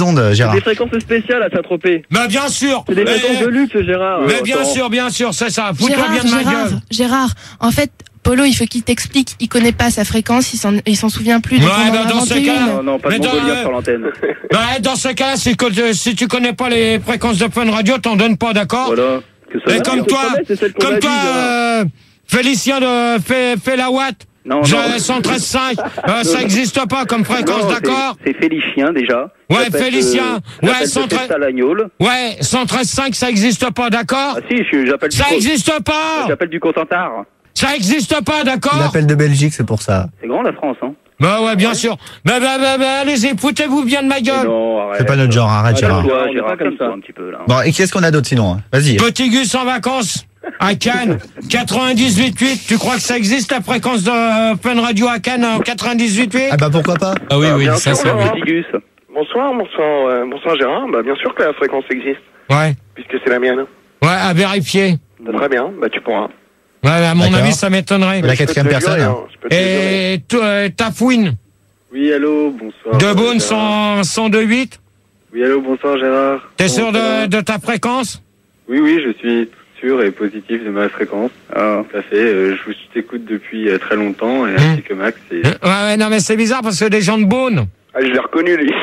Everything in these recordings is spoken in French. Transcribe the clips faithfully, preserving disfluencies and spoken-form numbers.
ondes, Gérard. Des fréquences spéciales à Saint-Tropez. Bah bien sûr. C'est des Mais- fréquences de luxe, Gérard. Mais Euh, bien attends. sûr, bien sûr, c'est ça. Fous-toi Gérard, bien de ma Gérard, gueule. Gérard, en fait, Polo, il faut qu'il t'explique. Il connaît pas sa fréquence, il s'en, il s'en souvient plus. Ouais, donc on en bah, a dans inventé ce cas-là- une. Non, non, pas de Mais dans, Mongolien euh, sur l'antenne. Bah, dans ce cas-là, si, que- si tu connais pas les fréquences de Fun Radio, t'en donnes pas, d'accord? Voilà. Que ça Et va, comme on toi, connaît, c'est celle qu'on comme a toi, dit, Gérard. euh, Félicien de fait, fait la Watt. Non, J'ai non. cent treize virgule cinq. Euh, ça existe pas comme fréquence, Non, d'accord? c'est- C'est Félicien déjà. Ouais, J'appelle, Félicien. euh, Ouais, j'appelle cent de treize. Festalagnol. Ouais, cent treize virgule cinq, ça existe pas, d'accord? Ah si, je- j'appelle Ça du Co- existe pas! J'appelle du Cotentin. Ça existe pas, Il d'accord? appelle de Belgique, c'est pour ça. C'est grand la France, hein. Bah ouais, bien sûr. Bah, bah, bah, bah, allez-y, foutez-vous bien de ma gueule. Non, arrête. C'est pas notre genre, arrête, Gérard. Toi, on est Gérard, pas comme calme-toi ça. un petit peu là. Bon, et qu'est-ce qu'on a d'autre sinon? Vas-y. Petit Gus en vacances à Cannes, quatre-vingt-dix-huit virgule huit. Tu crois que ça existe la fréquence de euh, Fun Radio à Cannes en quatre-vingt-dix-huit virgule huit? Ah bah pourquoi pas? Ah oui, oui, bien ça sûr, c'est vrai. Petit Gus. Bonsoir, bonsoir, euh, bonsoir Gérard. Bah, bien sûr que la fréquence existe, Ouais. puisque c'est la mienne. Ouais, à vérifier. Très bien, bah tu pourras. Ouais, à mon D'accord. avis, ça m'étonnerait. La Je peux quatrième te le personne. jurer, hein. hein, je peux te le jurer. Et toi, euh, Tafouine, Oui, allô, bonsoir. de euh, Beaune, Gérard. cent deux virgule huit. Oui, allô, bonsoir Gérard. T'es Comment sûr ça de, va de ta fréquence? Oui, oui, je suis sûr et positif de ma fréquence. Ah, tout à fait. euh, je vous t'écoute depuis euh, très longtemps, et ainsi que Max. Et... Euh, Ouais, ouais, non, mais c'est bizarre parce que des gens de Beaune. Ah, je l'ai reconnu, lui.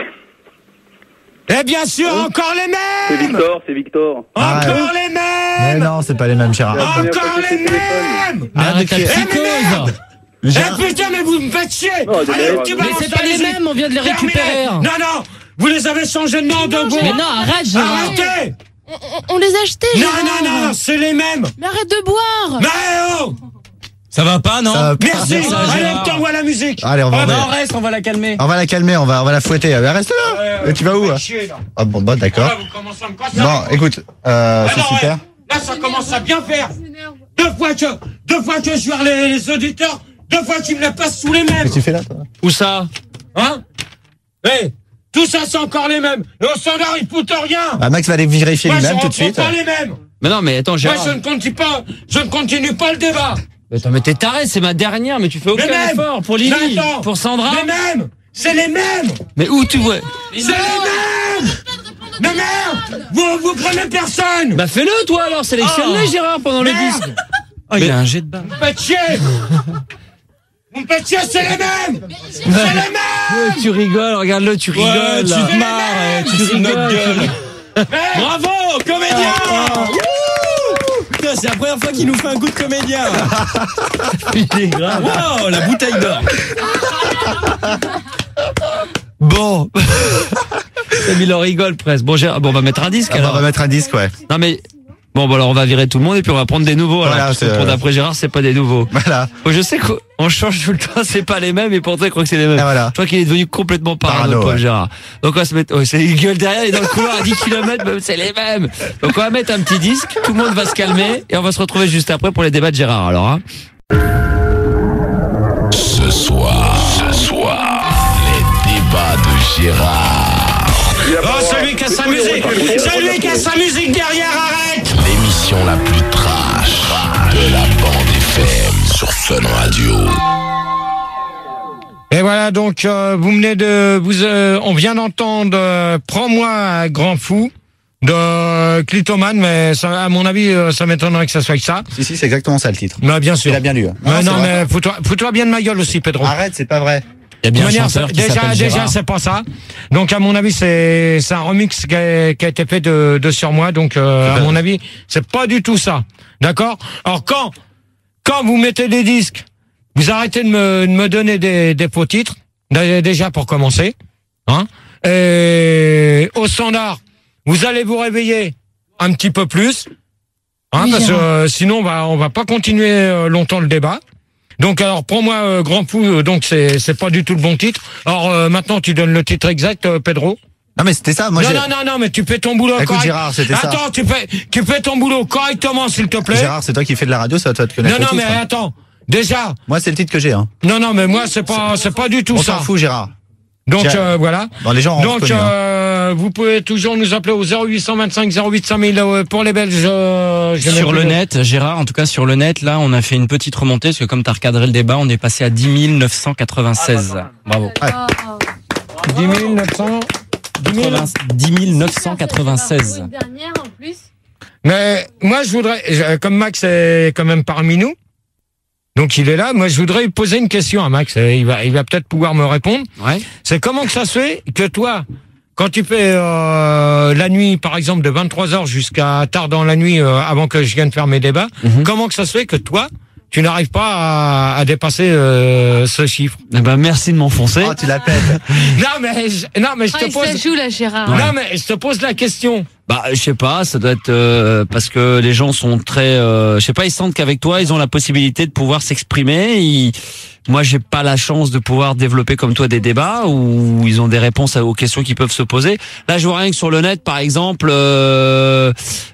Eh bien sûr, encore les C'est mêmes! Victor, c'est Victor. Ah, Encore les Mais mêmes! non, c'est pas les mêmes, Gérard. La première fois Encore que j'ai les fait le téléphone. mêmes! Mais arrête ta Eh, mais psychose. Eh Gérard, putain, mais vous me faites chier! Non, de Allez, merde. tu Mais balances c'est pas la les musique. mêmes, on vient de les Terminé. récupérer. Non, non! Vous les avez changés de nom de vous! Mais non, arrête, Gérard. Arrêtez! On, on- on les a achetés, Non, Gérard. non, non, c'est les mêmes! Mais arrête de boire. Mais oh! Ça va pas, non? Ça va pas. Merci! ça, Allez, Gérard. t'envoies la musique! Allez, on va, Ah, on Non, va, reste, on va la calmer. on va la calmer, on va, on va la fouetter. Mais reste là. Ouais, Et tu vas où? vous hein faites chier, là. Ah bon, bah d'accord. Là, vous commencez à me casser. Bon, écoute, euh, Ah c'est non, super. ouais. Là, ça commence à bien faire. Deux fois que, deux fois que je vois les, les auditeurs, deux fois qu'ils me la passent sous les mêmes. Qu'est-ce que tu fais là, toi? Où ça? Hein? Eh, tout ça, c'est encore les mêmes. Et au standard, ils foutent rien. Ah, Max va aller vérifier Moi, je lui-même tout de reprends suite. pas les mêmes. Mais non, mais attends, Moi, Gérard. je ne continue pas, je ne continue pas le débat. Mais attends, mais t'es taré, c'est ma dernière, mais tu fais aucun Les mêmes. effort pour Lily, Mais attends. pour Sandra. Les mêmes. C'est les mêmes. Mais où tu vois? C'est les mêmes. Mais merde. Vous, vous prenez personne. Bah fais-le toi alors, sélectionne-les Oh. Gérard pendant le Merde. disque. Oh, il a un jet de balle. Vous me faites chier. Vous me faites chier, c'est les mêmes. C'est les mêmes. Ouais, tu rigoles, regarde-le, tu rigoles. Ouais, tu là. te marres, Ouais, tu tu fous de notre rigoles. gueule. Bravo, comédien. Putain, c'est la première fois qu'il nous fait un coup de comédien. Il est grave. Wow, la bouteille d'or. Bon, Il en rigole presque. Bon, Gérard, bon, on va mettre un disque on alors. va mettre un disque, ouais. Non mais bon, bah alors on va virer tout le monde et puis on va prendre des nouveaux. Voilà, alors, parce que c'est- pour d'après Gérard, c'est pas des nouveaux. Voilà. Bon, je sais qu'on change tout le temps, c'est pas les mêmes et pourtant il croit que c'est les mêmes. Et voilà. Je crois qu'il est devenu complètement parano, Parano, le pauvre ouais. Gérard. Donc on va se mettre, oh, c'est il gueule derrière, il est dans le couloir à dix kilomètres, même c'est les mêmes. Donc on va mettre un petit disque, tout le monde va se calmer et on va se retrouver juste après pour les débats de Gérard. Alors, hein. Ce soir, ce soir, les débats de Gérard. Oh, celui qui a sa musique. Celui qui a sa musique derrière, arrête. L'émission la plus trash de la bande F M sur Fun Radio. Et voilà, donc euh, vous venez de, vous, euh, on vient d'entendre euh, Prends-moi un grand fou de Clitoman, mais ça, à mon avis, euh, ça m'étonnerait que ça soit que ça. Si, si, c'est exactement ça le titre. Mais bien sûr. Il a bien lu. hein. Mais c'est non, vrai. mais fous-toi, fous-toi bien de ma gueule aussi, Pedro. Arrête, c'est pas vrai. Il y a De bien un manière, chanteur qui déjà, s'appelle déjà, Gérard. c'est pas ça. Donc, à mon avis, c'est, c'est un remix qui a, qui a été fait de, de sur moi. Donc, euh, à mon avis, c'est pas du tout ça. D'accord? Alors, quand, quand vous mettez des disques, vous arrêtez de me, de me donner des, des faux titres. Dé- Déjà, pour commencer. Hein? Et au standard, vous allez vous réveiller un petit peu plus. Hein, Oui, parce que Gérard. euh, sinon, on va, on va pas continuer euh, longtemps le débat. Donc alors prends-moi euh, Grand Fou, euh, donc c'est c'est pas du tout le bon titre. Alors euh, maintenant tu donnes le titre exact, euh, Pedro. Non, mais c'était ça. Moi, non j'ai- non non non mais tu fais ton boulot Écoute, correct. Gérard, c'était ça. Attends, tu fais tu fais ton boulot correctement s'il te plaît. Gérard, c'est toi qui fais de la radio, ça va toi te connaître non non le mais titre, hein. attends. Déjà, Moi, c'est le titre que j'ai. Hein. non non mais moi c'est pas c'est pas du tout On ça. s'en fout, Gérard. Donc J'ai- euh, voilà. Bon, les gens ont Donc reconnu. hein. euh, vous pouvez toujours nous appeler au zéro huit cent vingt-cinq zéro huit cinq mille euh, pour les Belges. Euh, je Sur mets le plus net, Gérard, en tout cas sur le net, là, on a fait une petite remontée, parce que comme t'as recadré le débat, on est passé à dix mille neuf cent quatre-vingt-seize. Bravo. dix mille neuf cent dix mille neuf cent quatre-vingt-seize. Une dernière en plus. Mais moi, je voudrais, je- comme Max est quand même parmi nous, donc il est là, moi je voudrais lui poser une question à Max, et il va, il va peut-être pouvoir me répondre. Ouais. C'est comment que ça se fait que toi, quand tu fais euh, la nuit, par exemple, de vingt-trois heures jusqu'à tard dans la nuit, euh, avant que je vienne faire mes débats, Mhm. comment que ça se fait que toi, tu n'arrives pas à, à dépasser euh, ce chiffre? Eh ben, merci de m'enfoncer. Oh, tu la pètes. Non mais, je, non mais je Ah, te il pose, se la joue là, Gérard. non mais je te pose la question. Bah, je sais pas, ça doit être euh, parce que les gens sont très, euh, je sais pas, ils sentent qu'avec toi, ils ont la possibilité de pouvoir s'exprimer. Ils... Moi, j'ai pas la chance de pouvoir développer comme toi des débats où ils ont des réponses aux questions qui peuvent se poser. Là, je vois rien que sur le net, par exemple, euh,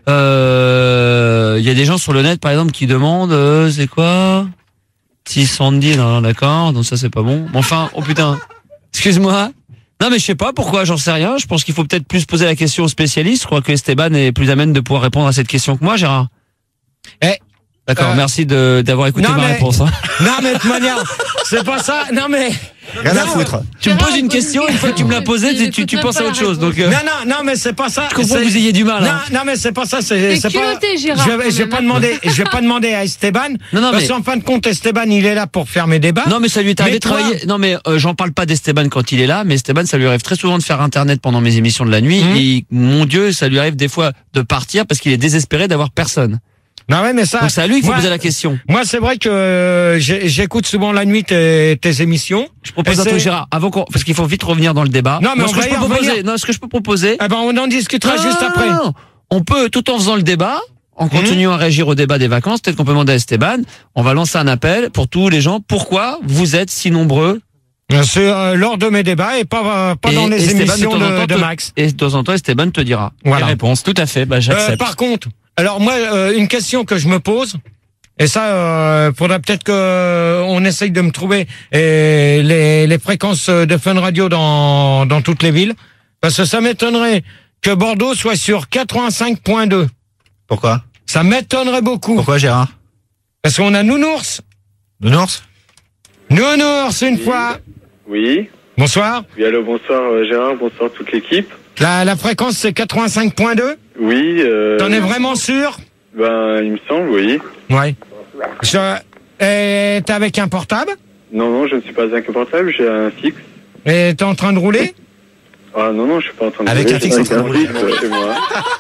euh, il y a des gens sur le net, par exemple, qui demandent, euh, c'est quoi six cent dix, non, non, d'accord, donc ça c'est pas bon. Mais enfin, oh putain, excuse-moi. Non mais je sais pas pourquoi, j'en sais rien. Je pense qu'il faut peut-être plus poser la question aux spécialistes. Je crois que Esteban est plus à même de pouvoir répondre à cette question que moi, Gérard. Eh, D'accord, euh, merci de d'avoir écouté non, ma mais- réponse. Hein. non mais de toute manière, c'est pas ça. Non mais, Rien à non, foutre. Tu me Gérard, poses une pose une question, une fois que tu me l'as posée, question. tu, tu, tu Il penses à écoute autre même chose. pas la Donc, euh, non non non mais c'est pas ça. je comprends c'est- que vous ayez du mal. Non, Hein. non, mais c'est pas ça, c'est, T'es c'est pas. culotté, Gérard, Je vais, quand je vais même, pas hein. demander, je vais pas demander à Esteban. Non, non, parce mais- qu'en fin de compte, Esteban, il est là pour faire mes débats. Non mais ça lui est arrivé Mais de toi- travailler. Non mais euh, j'en parle pas d'Esteban quand il est là, mais Esteban ça lui arrive très souvent de faire internet pendant mes émissions de la nuit. Mhm. Et mon Dieu, ça lui arrive des fois de partir parce qu'il est désespéré d'avoir personne. Non, ouais, mais ça. Donc c'est à lui qu'il faut moi, poser la question. Moi, c'est vrai que euh, j'ai- j'écoute souvent la nuit tes, tes émissions. Je propose Et un truc, c'est- Gérard, avant qu'on, parce qu'il faut vite revenir dans le débat. Non, mais Moi, on ce que va je y peux proposer, revenir. non, ce que je peux proposer. Eh ben, on en discutera Non, juste non, après. non. On peut, tout en faisant le débat, en continuant à réagir au débat des vacances, peut-être qu'on peut demander à Esteban, on va lancer un appel pour tous les gens. Pourquoi vous êtes si nombreux? C'est euh, lors de mes débats et pas, euh, pas Et dans les Esteban, émissions de, temps en de, temps, de te- Max. Et de temps en temps, Esteban te dira. Voilà. Les réponses, tout à fait, bah, Euh, j'accepte. par contre, alors moi, euh, une question que je me pose, et ça, euh, faudrait peut-être que euh, on essaye de me trouver et les, les fréquences de Fun Radio dans, dans toutes les villes, parce que ça m'étonnerait que Bordeaux soit sur quatre-vingt-cinq point deux. Pourquoi? Ça m'étonnerait beaucoup. Pourquoi, Gérard? Parce qu'on a Nounours. Nounours? Nounours, une fois. Oui. Bonsoir. Oui, allô, bonsoir euh, Gérard, bonsoir toute l'équipe. La, la fréquence, c'est quatre-vingt-cinq point deux. Oui. Euh, T'en es vraiment sûr? Ben, il me semble, oui. Ouais. Je, et t'es avec un portable? Non, non, je ne suis pas avec un portable, j'ai un fixe. Et t'es en train de rouler? Ah non, non, je suis pas en train de Avec rouler, un fixe j'ai en train de rouler. fixe, euh, chez moi.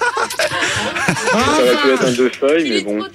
Ça aurait pu être un deux feuilles, mais bon.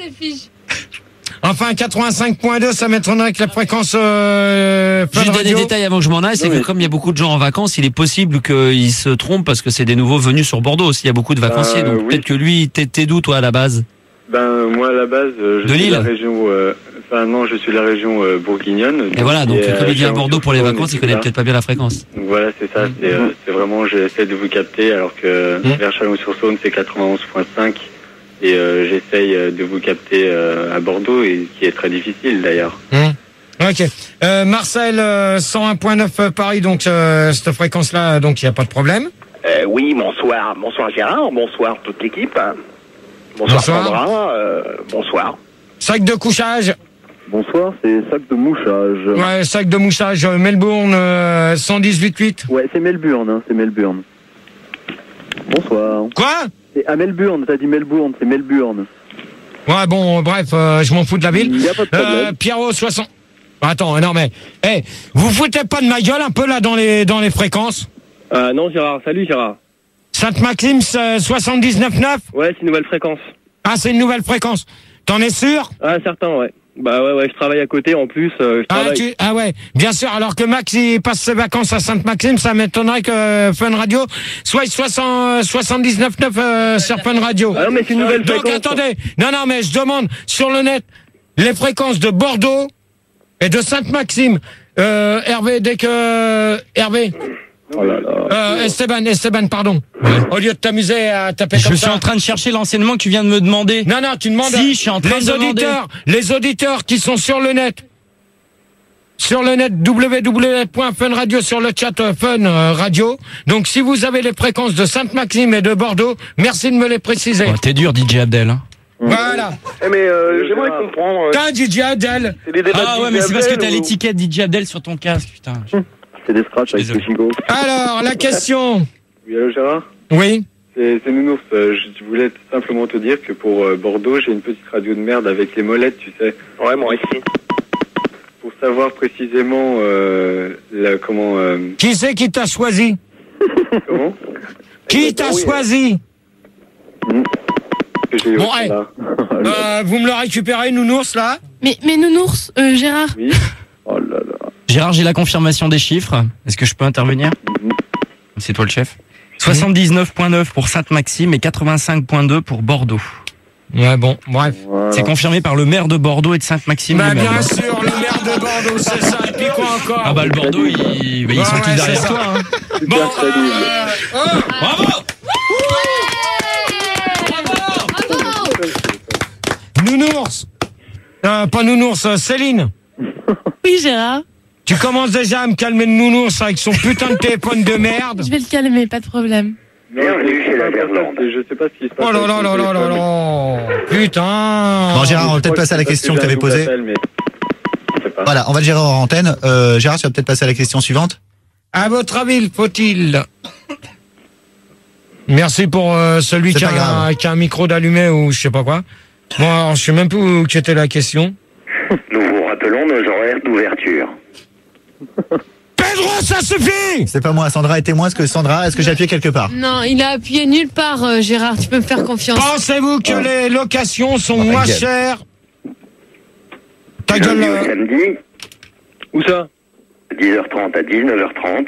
Enfin, quatre-vingt-cinq point deux, ça m'étonnerait que la fréquence euh, Fun Juste donner des Radio. détails avant que je m'en aille, c'est Non, que mais- comme il y a beaucoup de gens en vacances, il est possible qu'ils se trompent parce que c'est des nouveaux venus sur Bordeaux aussi. Il y a beaucoup de vacanciers, Euh, donc oui. peut-être que lui, t'es t'es d'où toi à la base? Ben, moi, à la base, euh, je De suis Lille de la région... Euh, enfin, non, je suis de la région euh, bourguignonne. Et voilà, donc Et, comme euh, il vient à j'ai Bordeaux pour les Chalon-sur-Saône vacances, et il connaît tout ça. peut-être pas bien la fréquence. Donc voilà, c'est ça, c'est euh, c'est vraiment, j'essaie de vous capter, alors que Mhm. vers Chalon-sur-Saône, c'est quatre-vingt-onze point cinq. Et euh, j'essaye euh, de vous capter euh, à Bordeaux, et qui est très difficile d'ailleurs. Hum. Ok. Euh, Marcel, euh, cent un point neuf euh, Paris, donc euh, cette fréquence-là, donc il n'y a pas de problème. Euh, oui, bonsoir. Bonsoir Gérard, bonsoir toute l'équipe. Bonsoir, Bonsoir. Sandra, euh, bonsoir. Sac de couchage. Bonsoir, c'est sac de mouchage. Ouais, sac de mouchage, euh, Melbourne, euh, cent dix-huit huit. Ouais, c'est Melbourne, hein, c'est Melbourne. Bonsoir. Quoi? C'est à Melbourne, t'as dit Melbourne, c'est Melbourne. Ouais, bon, bref, euh, je m'en fous de la ville. Il y a pas de problème. Euh, Pierrot, soixante. Attends, non mais, eh, vous foutez pas de ma gueule un peu là dans les dans les fréquences? Euh, non, Gérard, salut Gérard. Sainte-Maxime, euh, soixante-dix-neuf neuf. Ouais, c'est une nouvelle fréquence. Ah, c'est une nouvelle fréquence. T'en es sûr? Ah, certain, ouais. Bah ouais, ouais, je travaille à côté en plus. Euh, je Ah, travaille. tu, ah ouais, bien sûr. Alors que Max il passe ses vacances à Sainte-Maxime, ça m'étonnerait que euh, Fun Radio soit soixante, soixante-dix-neuf neuf euh, sur Fun Radio. Ah non, mais c'est une nouvelle Donc fréquence. attendez, non non mais je demande sur le net les fréquences de Bordeaux et de Sainte-Maxime. Euh, Hervé, dès que Hervé. Oh là là. Euh, Esteban, Esteban, pardon. Au lieu de t'amuser à taper Je comme suis ça. en train de chercher l'enseignement que tu viens de me demander. Non, non, tu demandes. Si, je suis en train les de demander. auditeurs, les auditeurs qui sont sur le net. Sur le net, w w w point fun radio, sur le chat euh, Fun euh, Radio. Donc, si vous avez les fréquences de Sainte-Maxime et de Bordeaux, merci de me les préciser. Oh, t'es dur, D J Abdel. Hein. Voilà. Eh mais euh, j'aimerais comprendre. euh, T'as D J Adel. c'est des débats Ah de ouais, mais c'est parce que t'as Abdel ou- l'étiquette D J Abdel sur ton casque, putain. C'est des scratchs avec Désolé. le gigot. Alors, la question. Oui, allô Gérard? Oui. C'est c'est Nounours. Euh, je voulais simplement te dire que pour euh, Bordeaux, j'ai une petite radio de merde avec les molettes, tu sais. Ouais, moi ici. Pour savoir précisément euh, la, comment... Euh... Qui c'est qui t'a choisi? Comment? Qui t'a oui, choisi? Mmh. Que j'ai Bon, aussi, hey. là. euh, vous me le récupérez, Nounours, là? Mais, mais Nounours, euh, Gérard. Oui. Oh là là. Gérard, j'ai la confirmation des chiffres. Est-ce que je peux intervenir? Mmh. C'est toi le chef. soixante-dix-neuf virgule neuf pour Sainte-Maxime et quatre-vingt-cinq virgule deux pour Bordeaux. Ouais, bon, bref. Voilà. C'est confirmé par le maire de Bordeaux et de Sainte-Maxime. Bah, lui-même. bien sûr, le maire de Bordeaux, c'est ça. Et puis quoi encore? Ah bah le Bordeaux, ils, bah, ils Ouais, sont tous ouais, derrière c'est toi. ça. Hein. Bon, Super crédible. euh, oh, Bravo. Nounours. Euh, pas Nounours, euh, Céline. Oui, Gérard. Tu commences déjà à me calmer le Nounours avec son putain de téléphone de merde. Je vais le calmer, pas de problème. Bienvenue chez la Verlande. Je sais pas ce qui se passe. Oh là là là là là là. Putain. Bon, Gérard, on va peut-être passer à la question que tu avais posée. Voilà, on va le gérer hors antenne. Euh, Gérard, tu vas peut-être passer à la question suivante. À votre avis, faut-il... Merci pour euh, celui C'est qui pas a, grave. qui a un micro d'allumé ou je sais pas quoi. Bon, alors, je sais même plus où était la question. Nous vous rappelons nos horaires d'ouverture. Pedro, ça suffit! C'est pas moi, Sandra est témoin. Est-ce que Sandra, est-ce que j'ai appuyé quelque part? Non, il a appuyé nulle part, euh, Gérard. Tu peux me faire confiance. Pensez-vous que les locations sont Oh, ta moins gueule. chères? Ta Du gueule. lundi euh, au samedi, Où ça? dix heures trente à dix-neuf heures trente.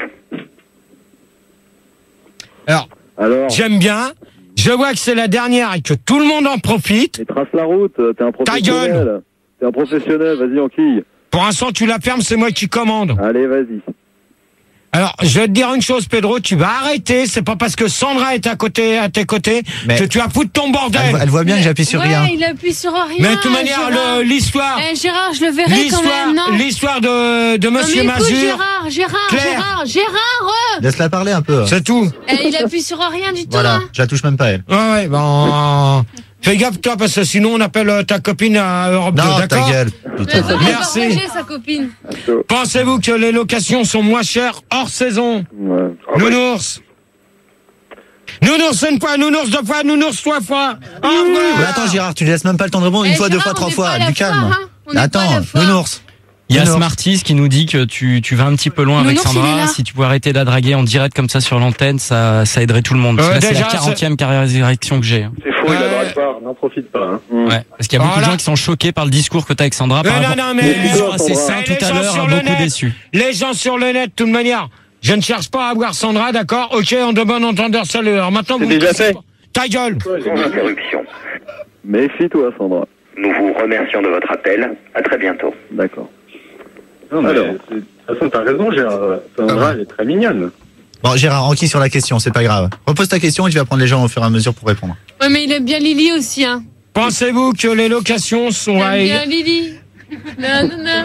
Alors, Alors, j'aime bien. Je vois que c'est la dernière et que tout le monde en profite. et trace la route, t'es un Ta gueule. professionnel. T'es un professionnel, vas-y, enquille. Pour l'instant, tu la fermes, c'est moi qui commande. Allez, vas-y. Alors, je vais te dire une chose, Pedro, tu vas arrêter. C'est pas parce que Sandra est à côté, à tes côtés, Mais- que tu vas foutre ton bordel. Elle, elle voit bien que j'appuie sur ouais, rien. il appuie sur rien. Mais de toute manière, Gérard. le- l'histoire, Eh, Gérard, je le verrai quand l'histoire, même, non? l'histoire de, de Non, mais Monsieur écoute, Mazur, Gérard, Gérard, Claire. Gérard, Gérard, euh Laisse-la parler un peu. c'est tout. Eh, il appuie sur rien du tout, Voilà, hein. je la touche même pas, elle. Ouais, ouais, bon, fais gaffe toi, parce que sinon on appelle euh, ta copine à Europe Non, deux, ta d'accord? gueule. Mais Putain. va Merci. partager sa copine. Pensez-vous que les locations sont moins chères hors saison? Ouais. Nounours. Nounours une fois, nounours deux fois, nounours trois fois. Au revoir. Mais attends, Gérard, tu lui laisses même pas le temps de répondre. Une Eh, fois, deux Gérard, fois, on trois n'est pas fois. à la Du calme. foire, hein. On n'est pas à Attends, la foire. Nounours. Il y a Nounours. Smarties qui nous dit que tu, tu vas un petit peu loin avec Nounours, il est Sandra. là. Si tu pouvais arrêter de la draguer en direct comme ça sur l'antenne, ça, ça aiderait tout le monde. Euh, Là, c'est déjà, la quarantième réaction que j'ai. hein. C'est faux, il Ouais. a drague pas. N'en profite pas. Hein. Ouais. Parce qu'il y a beaucoup Voilà. de gens qui sont choqués par le discours que tu as avec Sandra. Mais Par non, rapport- non, mais- Les gens assez sains Mais tout les à gens l'heure, sur a le beaucoup net. déçu. Les gens sur le net, de toute manière, je ne cherche pas à avoir Sandra, d'accord? Ok, en de bon entendeur, salut. Alors maintenant, C'est vous déjà me cassez fait. pas. Ta gueule. Sans interruption. Méfie-toi, Sandra. Nous vous remercions de votre appel. À très bientôt. D'accord. Non, mais Alors. c'est- de toute façon, t'as raison, Gérard. Sandra, elle est très mignonne. Bon, Gérard, enquille sur la question, c'est pas grave. Repose ta question et tu vas prendre les gens au fur et à mesure pour répondre. Ouais, mais il aime bien Lily aussi, hein. Pensez-vous que les locations sont J'aime à... bien Lily. Nanana,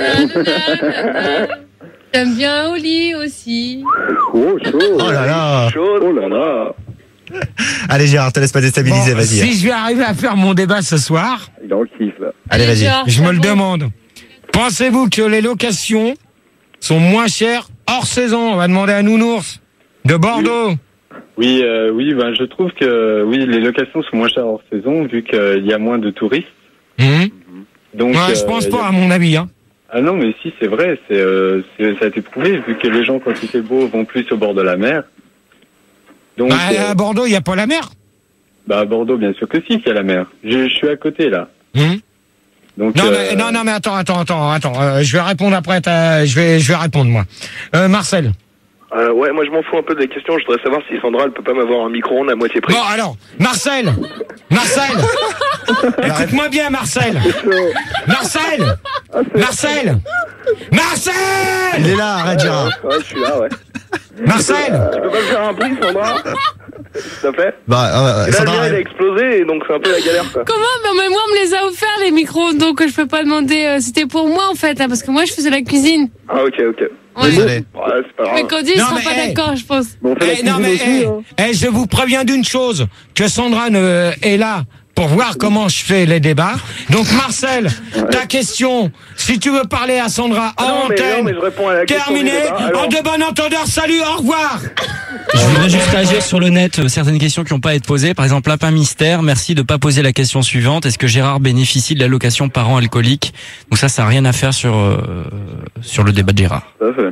nanana. J'aime bien Oli aussi. Oh, chaud. Oh là là. Oh là là. Allez, Gérard, te laisse pas déstabiliser, Bon, vas-y. si je vais arriver à faire mon débat ce soir, Il est en kiff, là. Allez, vas-y. Gérard, je c'est me le bon. demande. Pensez-vous que les locations sont moins chères hors saison? On va demander à Nounours de Bordeaux. Oui, euh, oui, ben, je trouve que oui, les locations sont moins chères hors saison vu qu'il y a moins de touristes. Hum Donc, Ouais, je euh, pense il y pas, a- à mon avis. Hein. Ah non, mais si, c'est vrai, c'est, euh, c'est- ça a été prouvé vu que les gens, quand il fait beau, vont plus au bord de la mer. Donc, Bah, euh, à Bordeaux, il n'y a pas la mer. bah, à Bordeaux, bien sûr que si, qu'il y a la mer. Je, je suis à côté là. Hum Donc, non, euh, mais, non, non, mais attends, attends, attends, attends. euh, je vais répondre après. ta- Je vais, je vais répondre moi. Euh, Marcel. Euh, ouais, moi je m'en fous un peu des questions. Je voudrais savoir si Sandra, elle peut pas m'avoir un micro-ondes à moitié prix. Bon, alors, Marcel. Marcel. Écoute-moi bien, Marcel. Marcel. Marcel. Marcel. Il est là, arrête, Gérard. Ouais, je suis là, ouais. Marcel. Tu peux pas me faire un prix, Sandra? S'il te plaît? Bah, euh, Et là, le Sandra, mien, il a explosé, et donc c'est un peu la galère, quoi. Comment? Mais moi, on me les a offerts, les micros, donc je peux pas demander. euh, C'était pour moi, en fait, hein, parce que moi, je faisais la cuisine. Ah, ok, ok. Ouais. désolé. Ouais, c'est pas Mais grave. Cody, il Non, sera mais, pas hey. d'accord, je pense. Mais on fait la Eh, non, cuisine mais aussi, eh, hein. eh, je vous préviens d'une chose, que Sandra ne, est là pour voir comment je fais les débats. Donc Marcel, ouais. ta question, si tu veux parler à Sandra en non, antenne, mais non, mais terminé, en de bon entendeur, salut, au revoir. Je voudrais juste réagir sur le net, euh, certaines questions qui n'ont pas à être posées. Par exemple, Lapin Mystère, merci de ne pas poser la question suivante. Est-ce que Gérard bénéficie de l'allocation parents alcooliques? Donc ça, ça n'a rien à faire sur, euh, sur le débat de Gérard. Tout à fait.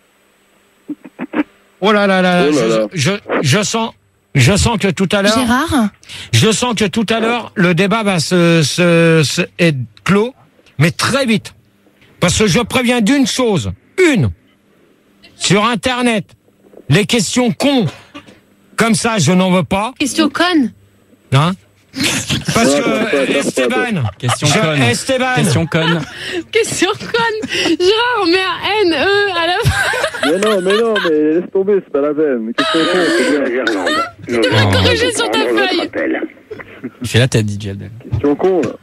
Oh là là là, oh là, là. Je, je, je sens... Je sens que tout à l'heure, Gérard, je sens que tout à l'heure, le débat va se, se, se être clos, mais très vite. Parce que je préviens d'une chose, une, sur Internet, les questions cons, comme ça, je n'en veux pas. Question conne. Hein? Parce que Esteban, question je, conne. Esteban, question conne. Question conne. Gérard, on met un N E à la fin. Mais non, mais non, mais laisse tomber, c'est pas la peine. Question conne, c'est bien. Tu devrais corriger sur ta feuille. Il fait la tête, D J Abdel. Question con, là.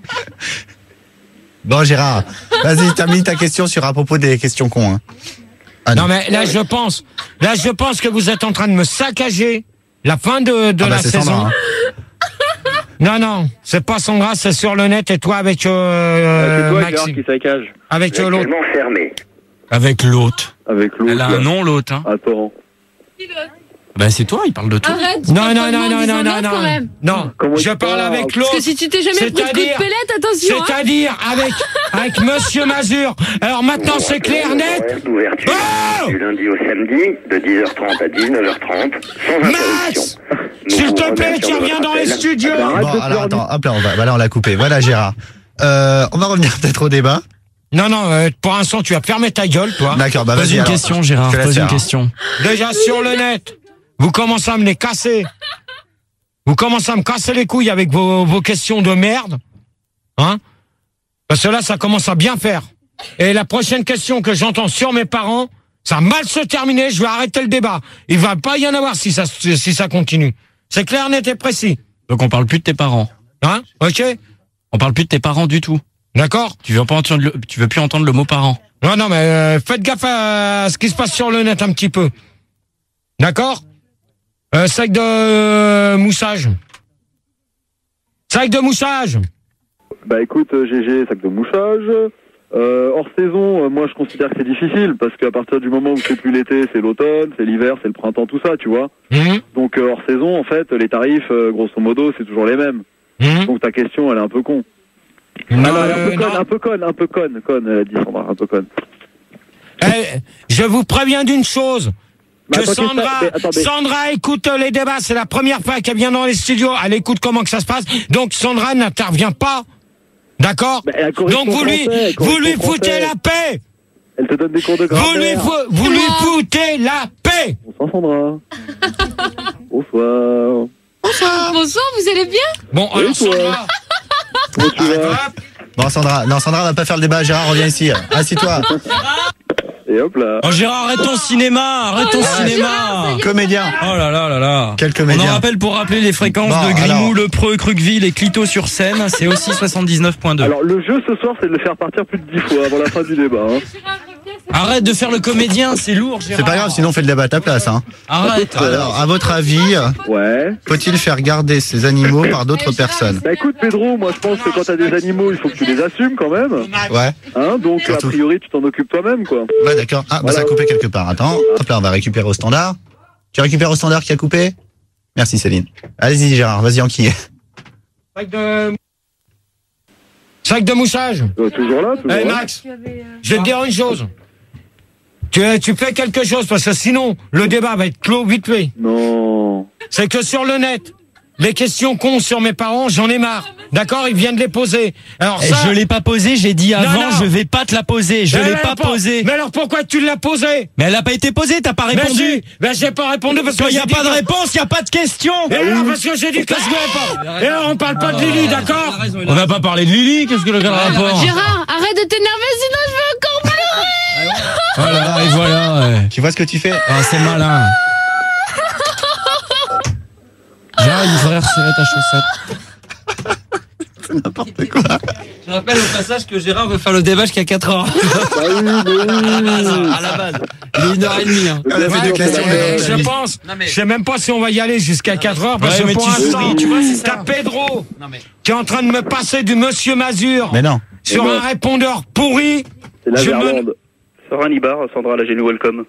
Bon, Gérard, vas-y, termine ta question sur à propos des questions cons. Hein. Ah, non. non, mais là, je pense, là, je pense que vous êtes en train de me saccager la fin de, de ah bah la saison. Sandra, hein. Non, non, c'est pas Sandra, c'est sur le net et toi avec euh, c'est toi, Maxime. Qui saccage. Avec euh, l'autre. fermé. Avec l'autre. Avec l'autre. Elle a un nom, l'autre. Hein. Attends. Ben c'est toi, il parle de toi. Arrête, non, non, non, non, non, non, non, quand même. non. Comment je parle avec l'autre. Parce que si tu t'es jamais pris de coup de pellette, attention. C'est-à-dire hein. avec avec Monsieur Mazur. Alors maintenant c'est clair net. Ouverture oh du lundi au samedi de dix heures trente à dix-neuf heures trente sans Max, s'il te plaît, tu reviens dans les studios. Bon, alors attends, hop là, on va, voilà, on l'a coupé. Voilà, Gérard. Euh, on va revenir peut-être au débat. Non, non, euh, pour l'instant, tu vas fermer ta gueule, toi. D'accord, bah vas-y. Pose une alors, question, Gérard. Pose une question. Déjà sur le net. Vous commencez à me les casser. Vous commencez à me casser les couilles avec vos, vos questions de merde. Hein? Parce que là, ça commence à bien faire. Et la prochaine question que j'entends sur mes parents, ça va mal se terminer, je vais arrêter le débat. Il va pas y en avoir si ça, si ça continue. C'est clair, net et précis. Donc on parle plus de tes parents. Hein? Ok? On parle plus de tes parents du tout. D'accord? Tu veux pas entendre le, tu veux plus entendre le mot parent. Non, non, mais euh, faites gaffe à ce qui se passe sur le net un petit peu. D'accord? Euh, sac de euh, moussage. Sac de moussage. Bah écoute, euh, G G, sac de moussage. Euh, hors saison, euh, moi je considère que c'est difficile parce qu'à partir du moment où c'est plus l'été, c'est l'automne, c'est l'hiver, c'est le printemps, tout ça, tu vois. Mmh. Donc euh, hors saison, en fait, les tarifs, euh, grosso modo, c'est toujours les mêmes. Mmh. Donc ta question, elle est un peu con. Non, ah, euh, un, peu non. conne, un peu conne, un peu conne, conne, elle a dit Sandra, un peu conne. Eh, je vous préviens d'une chose. Bah, que Sandra, mais, attendez. Sandra écoute les débats, c'est la première fois qu'elle vient dans les studios, elle écoute comment que ça se passe, donc Sandra n'intervient pas, d'accord? Bah, donc vous lui, français, vous lui français. foutez la paix. Elle te donne des cours de grammaire. Vous lui, vous lui foutez la paix. Bonsoir Sandra. Bonsoir. Bonsoir. Bonsoir, vous allez bien? Bon, oui, alors Sandra. Comment tu vas? Bon, Sandra, non, Sandra va pas faire le débat. Gérard, reviens ici. Assis-toi. Et hop là. Oh Gérard, arrête ton cinéma, arrête ton Oh, cinéma. Gérard, Comédien. Oh là là là là. Quel On comédien. en rappelle pour rappeler les fréquences Bon, de Grimoux, alors. Le Preux, Cruqueville et Clito sur Seine, c'est aussi soixante-dix-neuf point deux. Alors le jeu ce soir, c'est de le faire partir plus de dix fois avant la fin du débat. Hein. Arrête de faire le comédien, c'est lourd Gérard. C'est pas grave, sinon on fait le débat à ta place. Hein. Arrête. Alors, à votre avis, Ouais. faut-il faire garder ces animaux par d'autres personnes? Bah écoute Pedro, moi je pense que quand t'as des animaux, il faut que tu les assumes quand même. Ouais. Hein, donc Surtout. a priori tu t'en occupes toi-même quoi. Ouais, d'accord. Ah, bah Voilà. ça a coupé quelque part. Attends. Hop là, on va récupérer au standard. Tu récupères au standard qui a coupé? Merci Céline. Allez-y Gérard, vas-y enquille. Sac de, sac de moussage. Euh, toujours là, toujours Eh là. Max, je vais te dire une chose. Tu, tu fais quelque chose parce que sinon le débat va être clos vite fait. Non. C'est que sur le net, les questions cons sur mes parents, j'en ai marre. D'accord, ils viennent de les poser. Alors ça, Je l'ai pas posé, j'ai dit avant, non. je vais pas te la poser, je Mais l'ai alors, pas pour- posée. Mais alors pourquoi tu l'as posée? Mais elle a pas été posée, t'as pas répondu. Mais si, mais j'ai pas répondu parce que Quand il y a j'ai dit pas de que- réponse, il y a pas de question. Et alors parce que j'ai dit que je voulais pas. Et alors on parle pas de Lily, d'accord? On n'a pas parlé de Lily, qu'est-ce que le rapport? Gérard, arrête de t'énerver, sinon je vais encore pleurer. Voilà, et voilà. Ouais. Tu vois ce que tu fais? Ah, c'est malin. Gérard, il faudrait resserrer ta chaussette. N'importe quoi. Je rappelle au passage que Gérard veut faire le débat jusqu'à quatre heures. Bah oui, mais oui. À la base. Il est une heure et demie. Hein. On a fait deux questions. Ouais, je pense. Je sais même pas si on va y aller jusqu'à quatre heures parce Ouais, que mais pour tu l'instant, souris, tu vois, c'est ça. t'as Pedro Non, mais... qui est en train de me passer du Monsieur Mazur Mais non. sur un répondeur pourri. C'est la Je me- Verlande. Sora Nibar, Sandra, la génie welcome.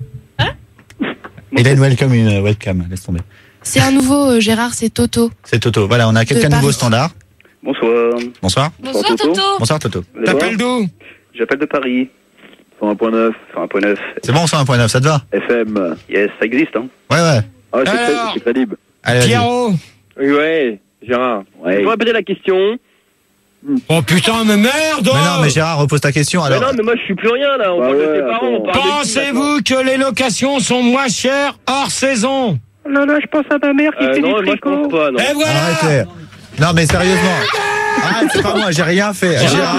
Il a une welcome, une webcam, laisse tomber. C'est un nouveau, euh, Gérard, c'est Toto. C'est Toto. Voilà, on a quelqu'un de Paris. nouveau standard. Bonsoir. Bonsoir. Bonsoir, Toto. Toto. Bonsoir Toto. Vous allez voir T'appelles d'où? J'appelle de Paris. cent un point neuf. Enfin, un point neuf. C'est bon, cent un point neuf, ça te va? F M. Yes, ça existe, hein. Ouais, ouais. Ah, c'est Alors cré- c'est crédible. Allez, vas-y. Pierrot. Ouais, Gérard. Ouais. Tu peux répéter la question? Oh putain, mais merde! Mais non, mais Gérard, repose ta question alors. Mais non, mais moi je suis plus rien là. On Bah parle ouais, de tes parents, on attends. parle de qui, Pensez-vous que les locations sont moins chères hors saison? Oh là là, je pense à ma mère qui maintenant fait euh, Non, du moi je tricot. pense pas, non. Et voilà! Arrêtez. Non, mais sérieusement. Arrête, c'est pas moi, j'ai rien fait. Gérard.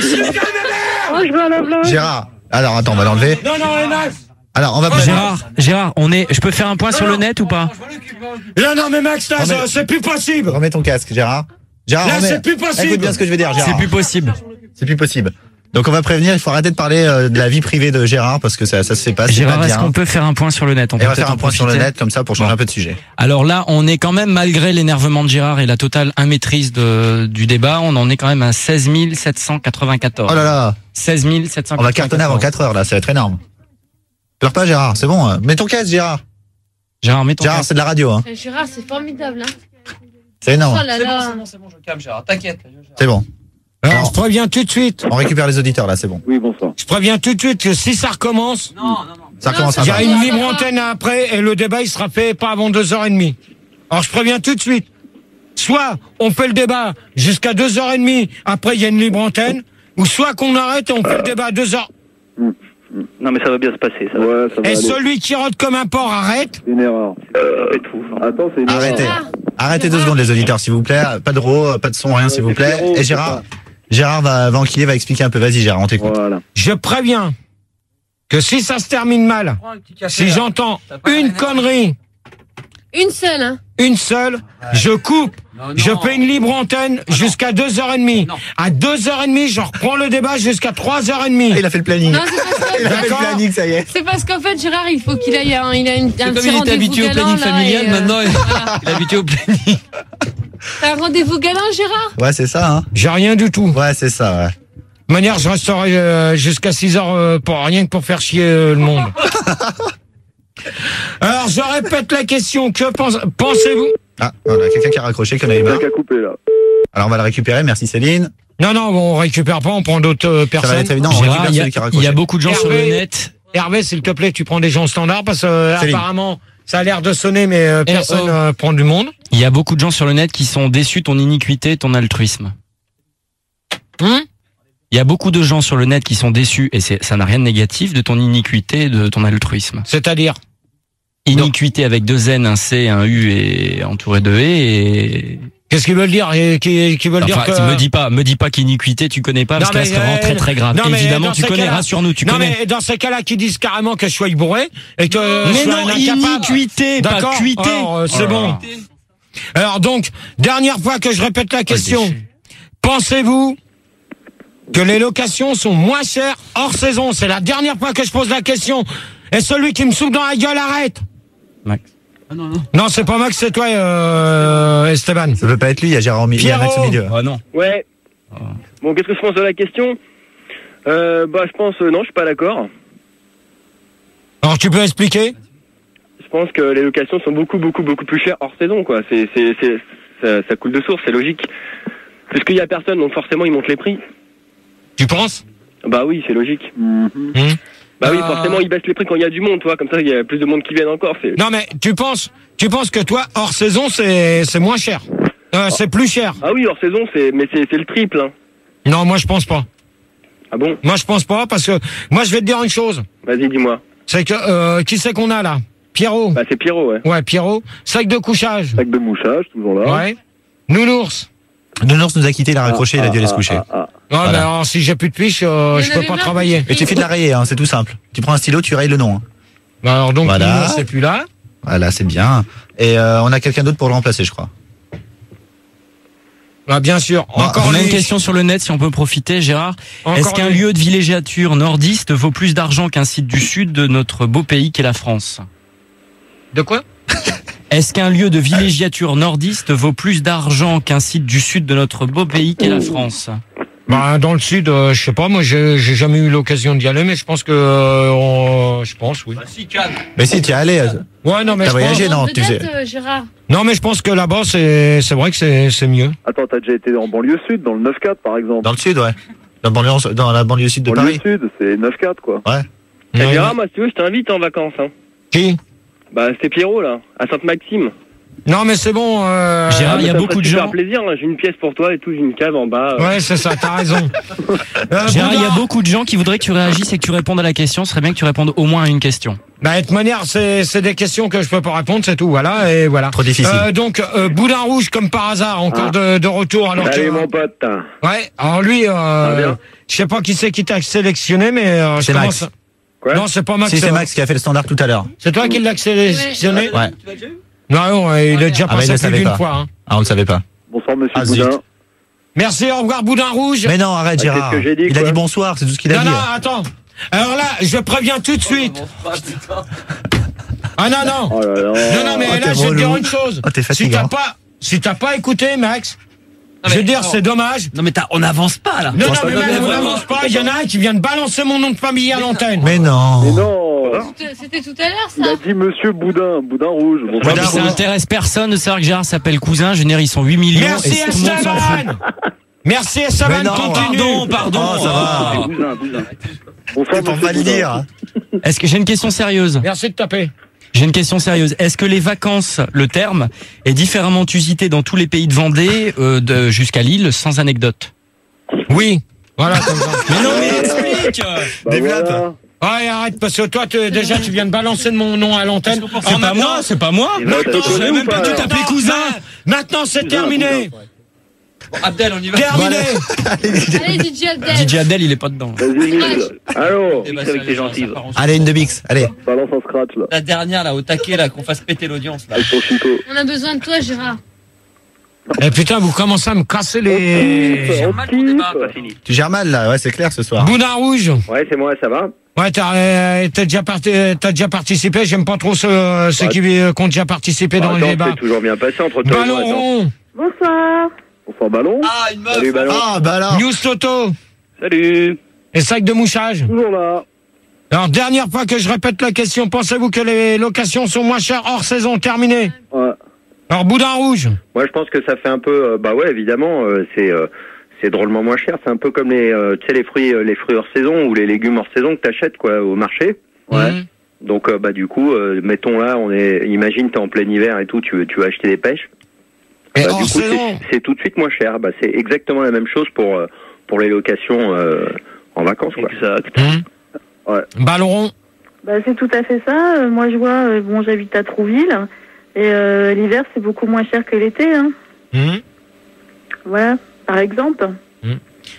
Oh, je vais à la blague. Gérard. Alors, attends, on va l'enlever. Non, non, Max! Alors, on va pas. Gérard, Gérard, on est. Je peux faire un point sur le net ou pas? Non, non, mais Max, là, Non, mais- ça, c'est plus possible! Remets ton casque, Gérard. Gérard, Là, remets. c'est plus possible. Écoute bien ce que je vais dire, Gérard. C'est plus possible. C'est plus possible. Donc, on va prévenir, il faut arrêter de parler euh, de la vie privée de Gérard parce que ça, ça se fait pas. c'est Gérard, pas est-ce bien. qu'on peut faire un point sur le net? Et peut on va peut-être faire un en point sur le profiter. net comme ça pour changer un peu de sujet. Alors là, on est quand même, malgré l'énervement de Gérard et la totale immaîtrise de, du débat, on en est quand même à seize mille sept cent quatre-vingt-quatorze. Oh là là. seize mille sept cent quatre-vingt-quatorze. On va cartonner avant quatre heures là, ça va être énorme. Pleure pas Gérard, c'est bon. hein. Mets ton casque Gérard. Gérard, mets ton Gérard, casque. c'est de la radio. Hein. Euh, Gérard, c'est formidable. Hein. C'est énorme. Oh là là. c'est bon, je calme, Gérard. T'inquiète. C'est bon. Alors, je préviens tout de suite. On récupère les auditeurs là, c'est bon. Oui, bonsoir. Je préviens tout de suite que si ça recommence, Ça Non, recommence à il y a pas. une libre antenne après et le débat il sera fait pas avant deux heures trente. Alors je préviens tout de suite. Soit on fait le débat jusqu'à deux heures trente, après il y a une libre antenne, ou soit qu'on arrête et on fait le débat à deux heures. Non, mais ça va bien se passer, ça va. Ouais, ça va Et aller. celui qui rote comme un porc arrête. C'est une erreur. Euh, et tout. Attends, c'est une Arrêtez. erreur. Arrêtez deux secondes les auditeurs s'il vous plaît. Pas de ro, pas de son, rien s'il vous plaît. Pierrot, Et c'est Gérard, Gérard va, va enquiller, va expliquer un peu. Vas-y Gérard, on t'écoute. Voilà. Je préviens que si ça se termine mal, si j'entends une connerie, Une seule, hein. une seule, je coupe. Je fais une libre antenne jusqu'à deux heures trente. À deux heures trente, je reprends le débat jusqu'à trois heures trente. Il a fait le planning. Non, c'est parce Il a fait le D'accord. planning, ça y est. C'est parce qu'en fait, Gérard, il faut qu'il aille, un, il a une, un Comme petit il était rendez-vous habitué au galant, planning là, familial, et, euh, maintenant il voilà. il est habitué au planning. T'as un rendez-vous galant, Gérard? Ouais, c'est ça, hein. J'ai rien du tout. Ouais, c'est ça, ouais. De toute manière, je resterai euh, jusqu'à six heures euh, pour rien que pour faire chier euh, le monde. Alors, je répète la question. Que pense, pensez-vous? Ah, on a quelqu'un qui a raccroché, qu'on avait Il y a marre. qu'à couper là. Alors, on va le récupérer. Merci Céline. Non, non, bon, on récupère pas, on prend d'autres euh, Ça va personnes. être évident. On Gérard, récupère il y a- celui qui a il y raccroché. a beaucoup de gens sur le Hervé. net. Hervé, s'il te plaît, tu prends des gens au standard parce que euh, Céline. apparemment, ça a l'air de sonner, mais euh, Eh, personne oh. euh, prend du monde. Il y a beaucoup de gens sur le net qui sont déçus de ton iniquité, ton altruisme. Hum Il y a beaucoup de gens sur le net qui sont déçus, et c'est- ça n'a rien de négatif, de ton iniquité et de ton altruisme. C'est-à-dire? Iniquité avec deux N, un C, un U et entouré de E et... Qu'est-ce qu'ils veulent dire? Et qui, qui veulent Enfin, dire que... me dis pas, me dis pas qu'iniquité tu connais pas, parce Non, que là, mais, c'est vraiment euh, très très grave. non, mais Évidemment, dans tu ces connais, cas-là- rassure-nous, tu non, connais. mais dans ces cas-là, qui disent carrément que je suis bourré et que je Mais suis non, un incapable. iniquité, pas D'accord. cuité. Alors, euh, c'est Oh là bon. là. Alors donc, dernière fois que je répète la question. Pensez-vous que les locations sont moins chères hors saison? C'est la dernière fois que je pose la question. Et celui qui me souffle dans la gueule, arrête. Max. Non, c'est pas Max, c'est toi, euh, Esteban. Ça peut pas être lui, il y a Gérard au milieu, il y a Max au milieu. Ah non. Ouais. Bon, qu'est-ce que je pense de la question? Euh, bah, je pense, euh, non, je suis pas d'accord. Alors tu peux expliquer? Je pense que les locations sont beaucoup, beaucoup, beaucoup plus chères hors saison, quoi. C'est, c'est, c'est, ça, ça coule de source, c'est logique. Puisqu'il y a personne, donc forcément, ils montent les prix. Tu penses? Bah oui, c'est logique. Hum. Bah oui, Euh, forcément, ils baissent les prix quand il y a du monde, toi. Comme ça, il y a plus de monde qui viennent encore. C'est... Non mais tu penses, tu penses que toi hors saison c'est c'est moins cher, euh, c'est plus cher. Ah oui, hors saison, c'est, mais c'est, c'est le triple, hein. Non, moi je pense pas. Ah bon? Moi je pense pas parce que moi je vais te dire une chose. Vas-y, dis-moi. C'est que euh, qui c'est qu'on a là? Pierrot. Bah c'est Pierrot, ouais. Ouais, Pierrot. Sac de couchage. Sac de mouchage, toujours là. Ouais. Nounours. Nounours nous a quitté, il a raccroché, il a dû aller se coucher. Ah, ah, Ouais, Voilà. mais alors si j'ai plus de fiches, euh, Il y je en peux avait pas plein. travailler. Et tu fais de la rayer, hein, c'est tout simple. Tu prends un stylo, tu rayes le nom. hein. Bah alors donc Voilà. Nounours c'est plus là. Voilà, c'est bien. Et euh, on a quelqu'un d'autre pour le remplacer, je crois. Ah, bien sûr. Encore on a une question sur le net, si on peut profiter, Gérard. Encore Est-ce qu'un lieu de villégiature nordiste vaut plus d'argent qu'un site du sud de notre beau pays qu'est la France? De quoi? Est-ce qu'un lieu de villégiature nordiste vaut plus d'argent qu'un site du sud de notre beau pays qu'est la France? Bah, dans le sud, euh, je sais pas, moi j'ai j'ai jamais eu l'occasion d'y aller, mais je pense que euh, on, je pense oui. Bah, si, mais si tu y es allé. Ouais, non mais t'as je voyagé, pense... non, tu sais. Euh, Gérard. Non mais je pense que là-bas c'est c'est vrai que c'est c'est mieux. Attends, t'as déjà été en banlieue sud, dans le neuf quatre par exemple? Dans le sud, ouais. Dans, banlieue, dans la banlieue sud de banlieue Paris. Sud, c'est neuf quatre quoi. Ouais. Eh, ouais. Gérard, moi si tu veux, je t'invite en vacances. Hein. Qui? Bah c'est Pierrot là, à Sainte-Maxime. Non mais c'est bon. Euh... Gérard, il y a beaucoup de gens. Ça fait plaisir, hein. J'ai une pièce pour toi et tout, j'ai une cave en bas. Ouais, c'est ça, t'as raison. euh, Gérard, il y a beaucoup de gens qui voudraient que tu réagisses et que tu répondes à la question. Ce serait bien que tu répondes au moins à une question. Bah, de toute manière, c'est c'est des questions que je peux pas répondre, c'est tout. Voilà et voilà. Trop difficile. Euh, donc euh, Boudin Rouge comme par hasard, encore ah. de, de retour. Alors Salut que, mon pote. Ouais. Alors lui, euh, je sais pas qui c'est qui t'a sélectionné, mais euh, c'est Max. À... Quoi? Non, c'est pas Max. Si c'est Max qui a fait le standard tout à l'heure. C'est toi qui l'as sélectionné? Ouais. Non, non, il est déjà ah passé bah, plus d'une fois. Hein. Ah, on le savait pas. Bonsoir, monsieur ah, Boudin. Zut. Merci, au revoir, Boudin Rouge. Mais non, arrête, Gérard. Ah, dit, il a dit bonsoir, c'est tout ce qu'il a non, dit. Non, non, attends. Alors là, je préviens tout de suite. Ah non, non. Oh là là. Non, non, mais oh, là, je vais te dire une chose. Oh, t'es si t'as pas, si t'as pas écouté, Max, non, je veux dire, c'est dommage. Non, mais on n'avance pas, là. Non, non, mais même, on n'avance pas. Il y en a un qui vient de balancer mon nom de famille à l'antenne. Mais non. Mais non. C'était tout à l'heure, ça. Il a dit monsieur Boudin, Boudin Rouge. Bon, ouais, ça intéresse personne de savoir que Gérard s'appelle Cousin. Je veux dire, ils sont huit millions. Merci, et tout le monde s'en fout. Merci, Esteban, continue. Pardon, pardon. Oh, ça va. Boudin, Boudin. Bonsoir, pour pas le dire. Est-ce que j'ai une question sérieuse? Merci de taper. J'ai une question sérieuse. Est-ce que les vacances, le terme, est différemment usité dans tous les pays de Vendée, euh, de, jusqu'à Lille, sans anecdote? Oui. Voilà, comme ça. Mais non, mais explique. Bah, Développe. voilà. Ouais, arrête, parce que toi, déjà, tu viens de balancer de mon nom à l'antenne. C'est pas moi, c'est pas moi. Maintenant, je n'avais même pas dû t'appeler cousin. Maintenant, c'est terminé. Bon, Abdel, on y va. Terminé. Allez, D J Abdel. D J Abdel, il est pas dedans. Vas-y, allô. Eh ben, avec tes gencives. Allez, une de Bix, allez. Balance en scratch, là. La dernière, là, au taquet, là, qu'on fasse péter l'audience, là. Avec ton chico. On a besoin de toi, Gérard. Eh putain, vous commencez à me casser les... On Pas fini. Tu gères mal, là, ouais, c'est clair ce soir. Boudin Rouge. Ouais, c'est moi, ça va? Ouais, t'as euh, t'as déjà, parti, t'as déjà participé. J'aime pas trop ceux, ceux bah, qui, euh, qui ont déjà participé dans attends, le débat. c'est toujours bien passé entre toi Ballon et moi. rond. Bonsoir. Bonsoir, Ballon. Ah, une meuf. Salut, Ballon. Ah, bah alors. News Toto. Salut. Et sac de mouchage. Toujours là. Alors, dernière fois que je répète la question, pensez-vous que les locations sont moins chères hors saison? Terminé. Ouais. Alors, Boudin Rouge. Moi, je pense que ça fait un peu, euh, bah ouais, évidemment, euh, c'est, euh, c'est drôlement moins cher. C'est un peu comme les, euh, tu sais, les fruits, euh, les fruits hors saison ou les légumes hors saison que t'achètes, quoi, au marché. Ouais. Mmh. Donc, euh, bah, du coup, euh, mettons là, on est, imagine, t'es en plein hiver et tout, tu veux, tu veux acheter des pêches. Et Bah, hors du coup, saison. c'est, c'est tout de suite moins cher. Bah, c'est exactement la même chose pour, euh, pour les locations, euh, en vacances, quoi. Exact. Mmh. Ouais. Ballon rond. Bah, c'est tout à fait ça. Euh, moi, je vois, euh, bon, j'habite à Trouville. Et euh, l'hiver, c'est beaucoup moins cher que l'été. Hein. Mmh. Voilà, par exemple. Mmh.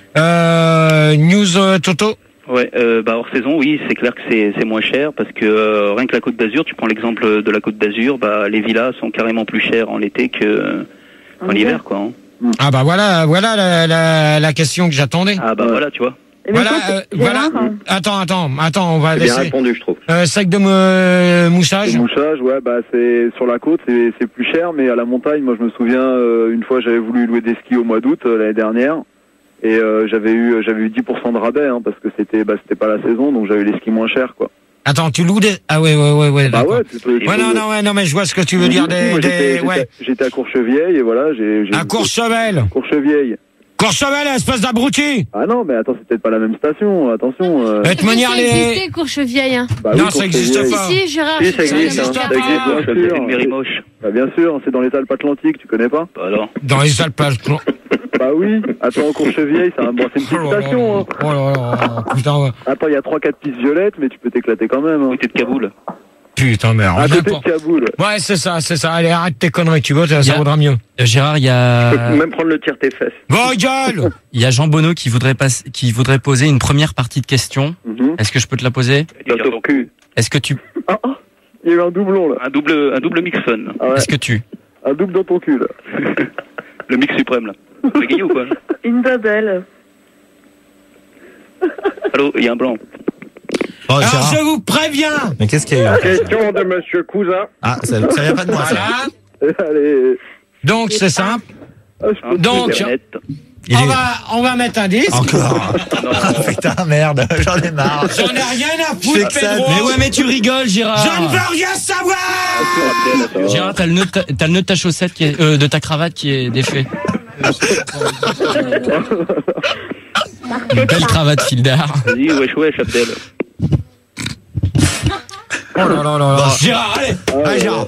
Euh, news euh, Toto. Ouais, euh, bah hors saison, oui, c'est clair que c'est c'est moins cher parce que euh, rien que la Côte d'Azur, tu prends l'exemple de la Côte d'Azur, bah les villas sont carrément plus chères en été que en hiver, quoi. Hein. Ah bah voilà, voilà la, la, la question que j'attendais. Ah bah voilà, tu vois. Voilà, euh, voilà. Attends, attends, attends, on va C'est laisser. bien répondu, je trouve. Euh, sac de me- mouchage. Le mouchage, ouais, bah c'est sur la côte, c'est c'est plus cher, mais à la montagne, moi je me souviens euh, une fois j'avais voulu louer des skis au mois d'août euh, l'année dernière, et euh, j'avais eu j'avais eu dix pour cent de rabais, hein, parce que c'était bah c'était pas la saison, donc j'avais eu les skis moins chers, quoi. Attends, tu loues des. Ah ouais, ouais, ouais, ouais. Bah d'accord. ouais, tu peux. Ouais, non, non, ouais, non, mais je vois ce que tu veux dire des. Moi, des... j'étais- Ouais. j'étais- J'étais à Courchevieille, et voilà, j'ai. j'ai- À Courchevel. Courchevieille. Courchevel, espèce d'abruti. Ah non, mais attends, c'est peut-être pas la même station, attention. Euh... De toute manière, Ça les. existait, Courchevieille. Hein. Bah Non, oui, ça existe Courchevieille. pas. Si, Gérard. Si, ça je- existe, je- hein, je- ça je- existe, bien ouais. sûr. C'est une mairie moche. Bah bien sûr, c'est dans les Alpes Atlantiques, tu connais pas? Bah alors. Dans les Alpes. Bah oui, attends, Courchevieille, c'est un... bon, c'est une petite station, hein. Oh là là, putain, ouais. Attends, il y a trois quatre pistes violettes, mais tu peux t'éclater quand même, hein. Côté de Kaboul. Putain, merde. À côté de Kaboul. Ouais, c'est ça, c'est ça. Allez, arrête tes conneries, tu vois, ça, ça Y a- vaudra mieux. Euh, Gérard, il y Tu a, peux même prendre le tir tes fesses. Vos gueules. il y a Jean Bonneau qui voudrait pas- qui voudrait poser une première partie de question. Mhm. Est-ce que je peux te la poser? Dans ton cul. Est-ce que tu, Ah, ah, il y a eu un doublon, là. Un double, un double mix fun. Ah ouais, est-ce que tu, un double dans ton cul, là. Le mix suprême là. On va gagner ou quoi? Une double. Allô, il y a un blanc. Oh, Alors Gérard. je vous préviens. Mais qu'est-ce qu'il y a eu en fait? Question de Monsieur Cousin. Ah, ça, ça vient pas de moi, ça. Voilà. Allez. Donc c'est simple. Hein, Donc Internet. Il on est- va on va mettre un disque. Encore. Ah, putain, merde, j'en ai marre. J'en ai rien à Je fais foutre, que ça, Pedro. Mais ouais, mais tu rigoles, Gérard. Je ne veux rien savoir. Gérard, t'as le nœud de ta, t'as le nœud de ta chaussette qui est, euh, de ta cravate qui est défait. Une belle cravate fil d'art. Vas-y, wesh wesh, Abdel. Oh là là là là. Bon. Gérard, allez. Allez, Gérard.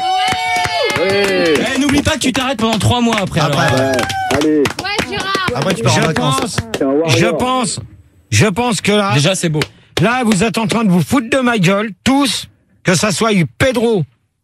Eh, n'oublie pas que tu t'arrêtes pendant trois mois après. Après, alors. ouais. Allez. Ouais, Gérard. Après, tu pars en Je vacances. pense, C'est un warrior. je pense, je pense que là, Déjà, c'est beau. là, vous êtes en train de vous foutre de ma gueule, tous, que ça soit Pedro,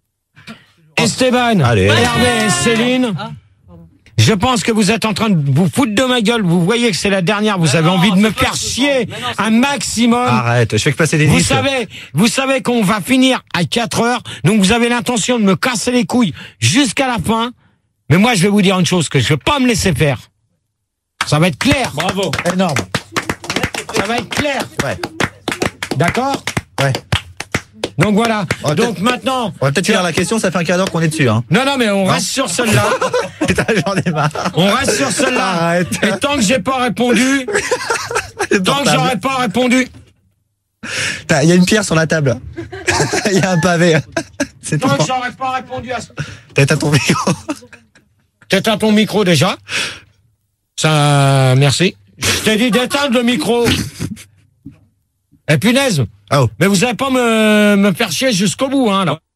Esteban, Allez. Hervé et Céline. Je pense que vous êtes en train de vous foutre de ma gueule. Vous voyez que c'est la dernière. Vous avez envie de me faire chier un maximum. Arrête, je fais que passer des Vous disques. savez, vous savez qu'on va finir à quatre heures. Donc vous avez l'intention de me casser les couilles jusqu'à la fin. Mais moi, je vais vous dire une chose, que je vais pas me laisser faire. Ça va être clair. Bravo. Énorme. Ça va être clair. Ouais. D'accord? Ouais. Donc voilà. On va Donc peut-être- maintenant. On va peut-être finir la question, ça fait un quart d'heure qu'on est dessus, hein. Non, non, mais on reste sur celle-là. Putain, j'en ai marre. On reste sur celle-là. Arrête. Et tant que j'ai pas répondu, Le tant que portable. j'aurais pas répondu, Putain, il y a une pierre sur la table. Il y a un pavé. C'est tant tout. que j'aurais pas répondu à ça. T'as ton micro. T'éteins ton micro déjà. Ça, merci. Je t'ai dit d'éteindre le micro. Eh punaise. Oh. Mais vous allez pas me, me faire chier jusqu'au bout, hein, là.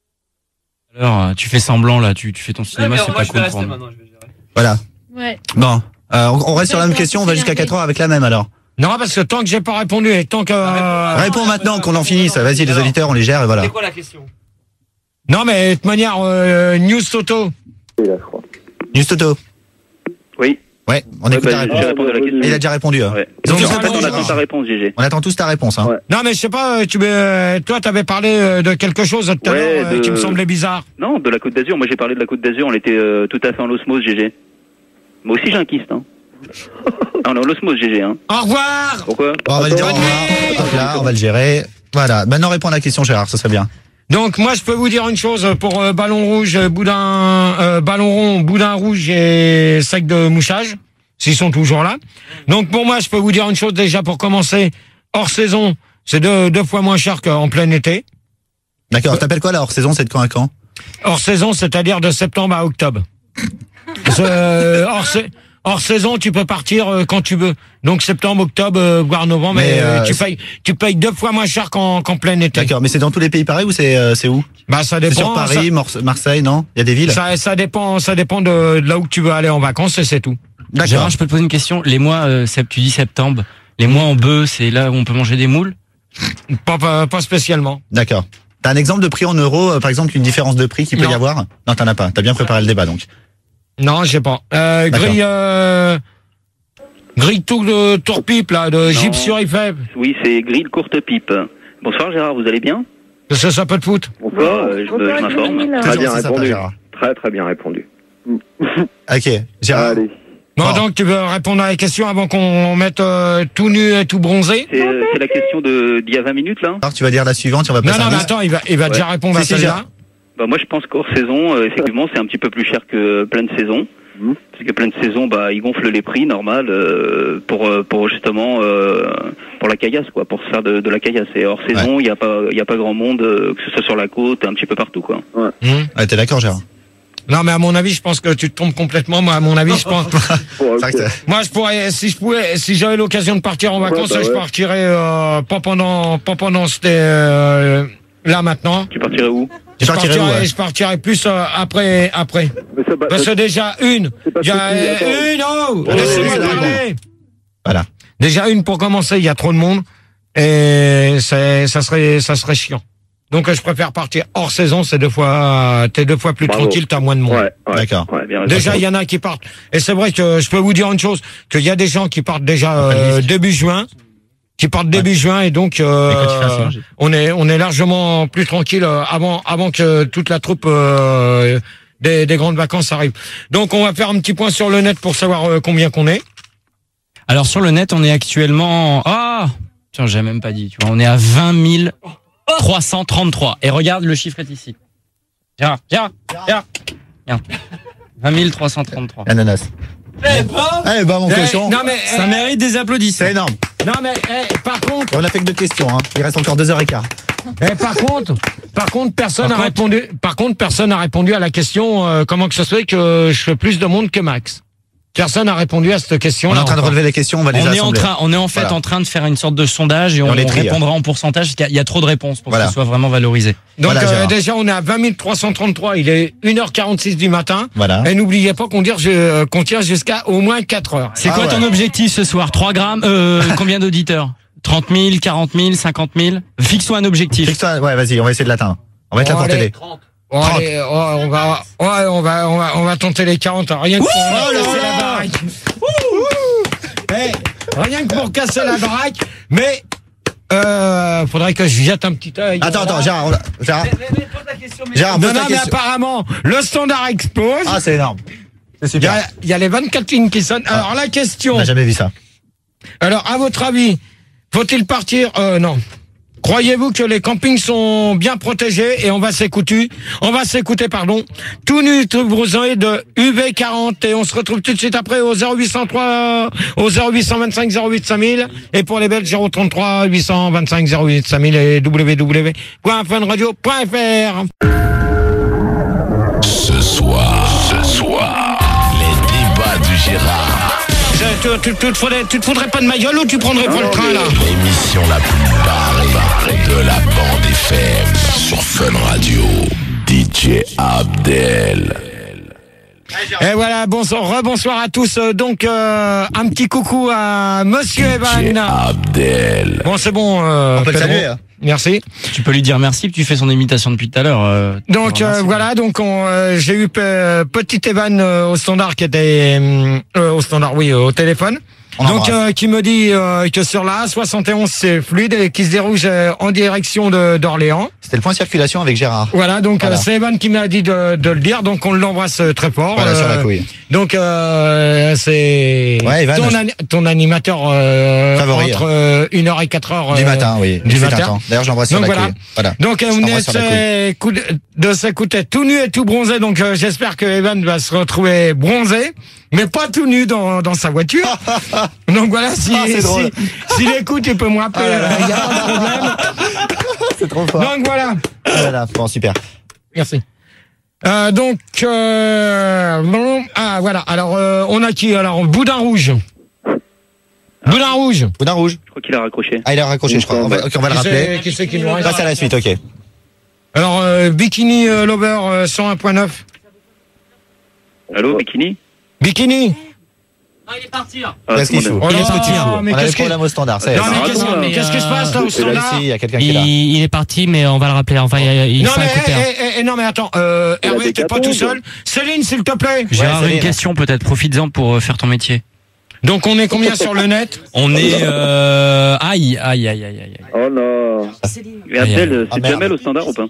Alors, tu fais semblant là, tu, tu fais ton cinéma, c'est pas cool pour nous. Voilà. Ouais. Bon. Euh, on, on reste sur la même question, on va jusqu'à quatre heures avec la même alors. Non, parce que tant que j'ai pas répondu et tant que... euh, Réponds maintenant qu'on en finisse. Vas-y, les auditeurs, on les gère et voilà. quoi la question? Non, mais de toute manière, euh, News Toto. News Toto. Oui. Ouais, on Ouais, écoute bah, ta j'ai réponse. répondu à la question. Il a déjà répondu. Hein. Ouais. Ils ont Donc, tous on répondu, attend Gérard. ta réponse, G G. On attend tous ta réponse. Hein. Ouais. Non, mais je sais pas, tu, euh, toi, t'avais parlé euh, de quelque chose tout à Ouais, l'heure euh, de- qui me semblait bizarre. Non, de la Côte d'Azur. Moi, j'ai parlé de la Côte d'Azur. On était euh, tout à fait en osmose, G G. Moi aussi, j'ai un kyste. Hein. Ah, on est en osmose, G G. Hein. Au revoir. Pourquoi? Bon, on va lui dire au revoir. Hop là, on va le gérer. Voilà. Maintenant, réponds à la question, Gérard, ça serait bien. Donc moi je peux vous dire une chose pour euh, ballon rouge, euh, boudin, euh, ballon rond, boudin rouge et sac de mouchage, s'ils sont toujours là. Donc pour moi je peux vous dire une chose déjà pour commencer, hors saison, c'est deux, deux fois moins cher qu'en plein été. D'accord. T'appelles quoi là hors saison? C'est de quand à quand? Hors saison, c'est-à-dire de septembre à octobre. Ce, euh, hors, sa- hors saison, tu peux partir euh, quand tu veux. Donc septembre, octobre, euh, voire novembre, mais, Mais, euh, euh, tu c'est- payes, tu payes deux fois moins cher qu'en qu'en plein été. D'accord. Mais c'est dans tous les pays pareils ou c'est euh, c'est où? Bah ça C'est dépend. sur Paris, ça- Mors- Marseille, non? Il y a des villes? Ça, ça dépend, ça dépend de, de là où tu veux aller en vacances et c'est tout. D'accord. Gérard, je peux te poser une question. Les mois, euh, sept- tu dis septembre. Les mois en bœuf, c'est là où on peut manger des moules? Pas, pas, pas spécialement. D'accord. T'as un exemple de prix en euros, euh, par exemple, une différence de prix qu'il peut Non. y avoir? Non, t'en as pas. T'as bien préparé le débat donc. Non, je sais pas. Euh, D'accord. grille, euh, grille tout de tourpipe là, de Gypse sur Eiffel. Oui, c'est Grill Courte Pipe. Bonsoir, Gérard, vous allez bien? Qu'est-ce que ça peut te foutre? Bonsoir, euh, je, me- je m'informe. Très bien C'est sympa, répondu. Gérard. Très très bien répondu. Ok. Gérard. Allez. Bon, Bon. donc tu veux répondre à la question avant qu'on mette euh, tout nu et tout bronzé? C'est euh, c'est la question de d'il y a vingt minutes, là? Alors, tu vas dire la suivante et on va Non, passer non, un mais disque. attends, il va, il va Ouais. déjà répondre Si, à si, celle-là. Gérard. Bah, moi, je pense qu'hors saison, euh, effectivement, c'est un petit peu plus cher que pleine saison. Mhm. Parce que pleine saison, bah, ils gonflent les prix, normal, euh, pour, euh, pour justement, euh, pour la caillasse, quoi, pour se faire de, de la caillasse. Et hors saison, il n'y a pas, il y a pas grand monde, euh, que ce soit sur la côte, un petit peu partout, quoi. Hum. Ah, t'es d'accord, Gérard? Non, mais à mon avis, je pense que tu te trompes complètement. Moi, à mon avis, je pense. C'est vrai que t'as- Moi, je pourrais, si je pouvais, si j'avais l'occasion de partir en vacances, Ouais, bah je ouais. partirais euh, pas pendant, pas pendant cette, euh, là maintenant. Tu partirais où? Tu Je partirais où, partirais, ouais. je partirais plus euh, après, après. Mais ça, bah, Parce que ça- déjà une, c'est pas il y a ce que tu- attends. une, oh, Ouais, laissez-moi ouais, parler. Voilà. Déjà une pour commencer, il y a trop de monde et c'est, ça serait, ça serait chiant. Donc je préfère partir hors saison, c'est deux fois, t'es deux fois plus Bravo. tranquille, t'as moins de monde. Ouais, ouais. D'accord. Ouais, bien raison. Déjà, il y en a qui partent. Et c'est vrai que je peux vous dire une chose, qu'il y a des gens qui partent déjà euh, début juin, qui partent début juin, et donc euh, Et quand il fait assez, j'ai- on est on est largement plus tranquille euh, avant avant que toute la troupe euh, des, des grandes vacances arrivent. Donc on va faire un petit point sur le net pour savoir euh, combien qu'on est. Alors sur le net, on est actuellement... Ah tiens, j'ai même pas dit. Tu vois, on est à vingt mille trois cent trente-trois. Et regarde, le chiffre est ici. Viens, viens, viens. viens. vingt mille trois cent trente-trois. Ananas. Eh bah, eh bah mon eh, cochon. non mais ça eh, mérite des applaudissements. C'est énorme. Non mais eh, par contre. Et on a fait que deux questions. Hein. Il reste encore deux heures et quart. Eh, par contre, par contre, personne par n'a contre, répondu. Par contre, personne n'a répondu à la question euh, comment que ça se fait que je fais plus de monde que Max. Personne n'a répondu à cette question. On est en train de relever les questions, on va les on assembler. est en train, on est en fait voilà. en train de faire une sorte de sondage et, et on, on les répondra en pourcentage parce qu'il y a, il y a trop de réponses pour voilà. que ce soit vraiment valorisé. Donc voilà, euh, déjà on est à vingt mille trois cent trente-trois, il est une heure quarante-six du matin. Voilà. Et n'oubliez pas qu'on tire, je, qu'on tire jusqu'à au moins quatre heures. C'est ah quoi ouais. ton objectif ce soir? trois grammes, euh, combien d'auditeurs? trente mille, quarante mille, cinquante mille? Fixe-toi un objectif. Fixe-toi, ouais, vas-y, on va essayer de l'atteindre. On va être là pour t'aider. Oh, allez, oh, on va, oh, on va, on va, on va tenter les quarante. Rien que pour oh là casser là la baraque. hey, rien que pour casser la baraque. Mais, euh, faudrait que je jette un petit œil. Attends, attends, Gérard, Gérard. Gérard, non, non, mais apparemment, le standard explose. Ah, c'est énorme. C'est super. Il y a, il y a les vingt-quatre lignes qui sonnent. Alors, la question. On n'a jamais vu ça. Alors, à votre avis, faut-il partir, euh, non. Croyez-vous que les campings sont bien protégés et on va s'écouter, on va s'écouter, pardon, tout nu, tout brouillé de U V quarante et on se retrouve tout de suite après au zéro huit cent trois, au zéro huit cent vingt-cinq zéro huit cinq mille et pour les Belges zéro trente-trois huit cent vingt-cinq zéro huit cinq mille et w w w point fun radio point f r. Ce soir, ce soir, les débats du Gérard. Tu, tu, tu, te faudrais, tu te foudrais pas de ma gueule ou tu prendrais pas le train là? L'émission la plus barrée de la bande F M sur Fun Radio, D J Abdel. Et voilà, bonsoir, rebonsoir à tous. Donc, euh, un petit coucou à Monsieur Evan. Abdel. Bon, c'est bon. Euh, On peut le saluer. Hein. Merci. Tu peux lui dire merci, tu fais son imitation depuis tout à l'heure. Euh, donc euh, voilà, donc on, euh, j'ai eu euh, petit Evan euh, au standard qui était euh, au standard, oui, euh, au téléphone. On donc euh, qui me dit euh, que sur la A soixante et onze c'est fluide et qui se déroule euh, en direction de d'Orléans. C'était le point de circulation avec Gérard. Voilà, donc voilà. Euh, c'est Evan qui m'a dit de, de le dire, donc on l'embrasse très fort. Voilà, euh, sur la couille. Donc euh, c'est ouais, Evan, ton, ani- ton animateur euh, favori, entre euh, une heure et quatre heures du matin, oui. Du matin. D'ailleurs, j'embrasse sur la voilà. couille. Voilà. Donc on est de s'écouter tout nu et tout bronzé. Donc euh, j'espère que Evan va se retrouver bronzé, mais pas tout nu dans dans sa voiture. Donc voilà, si ah, s'il si, si écoute, il peut me rappeler. Il n'y a pas de problème. C'est trop fort. Donc voilà. Voilà, bon, super. Merci. Euh, donc euh, bon, ah voilà. Alors euh, on a qui? Alors Boudin Rouge. Ah. Boudin Rouge. Boudin Rouge. Je crois qu'il a raccroché. Ah, il a raccroché, je crois. On va, okay, on va le rappeler. Qui c'est qui nous reste? Passe à la suite, ok. Alors euh, Bikini euh, Lover euh, cent un point neuf. Allô, Bikini? Bikini. Ah, il est parti là. Ah, Qu'est-ce qu'il fout? Oh Il est là, petit. mais On a qu'est-ce des problèmes au standard. Ça y est. Non, mais qu'est-ce Ah, qui- qu'est-ce qui se passe là au C'est là, standard? ici, il y a quelqu'un qui est là. Il, il est parti, mais on va le rappeler. Enfin, il, il Non fait un coup de mais, paire. eh, eh, eh, non mais attends, euh, Hervé, t'es pas tout seul. Céline, s'il te plaît. Gérard, Ouais, une Céline. question peut-être, profites-en pour euh, faire ton métier. Donc on est combien sur le net? On est... Euh... Aïe, aïe, aïe, aïe, aïe. Oh non. Mais Abdel, Ah, c'est merde. Jamel au standard ou pas?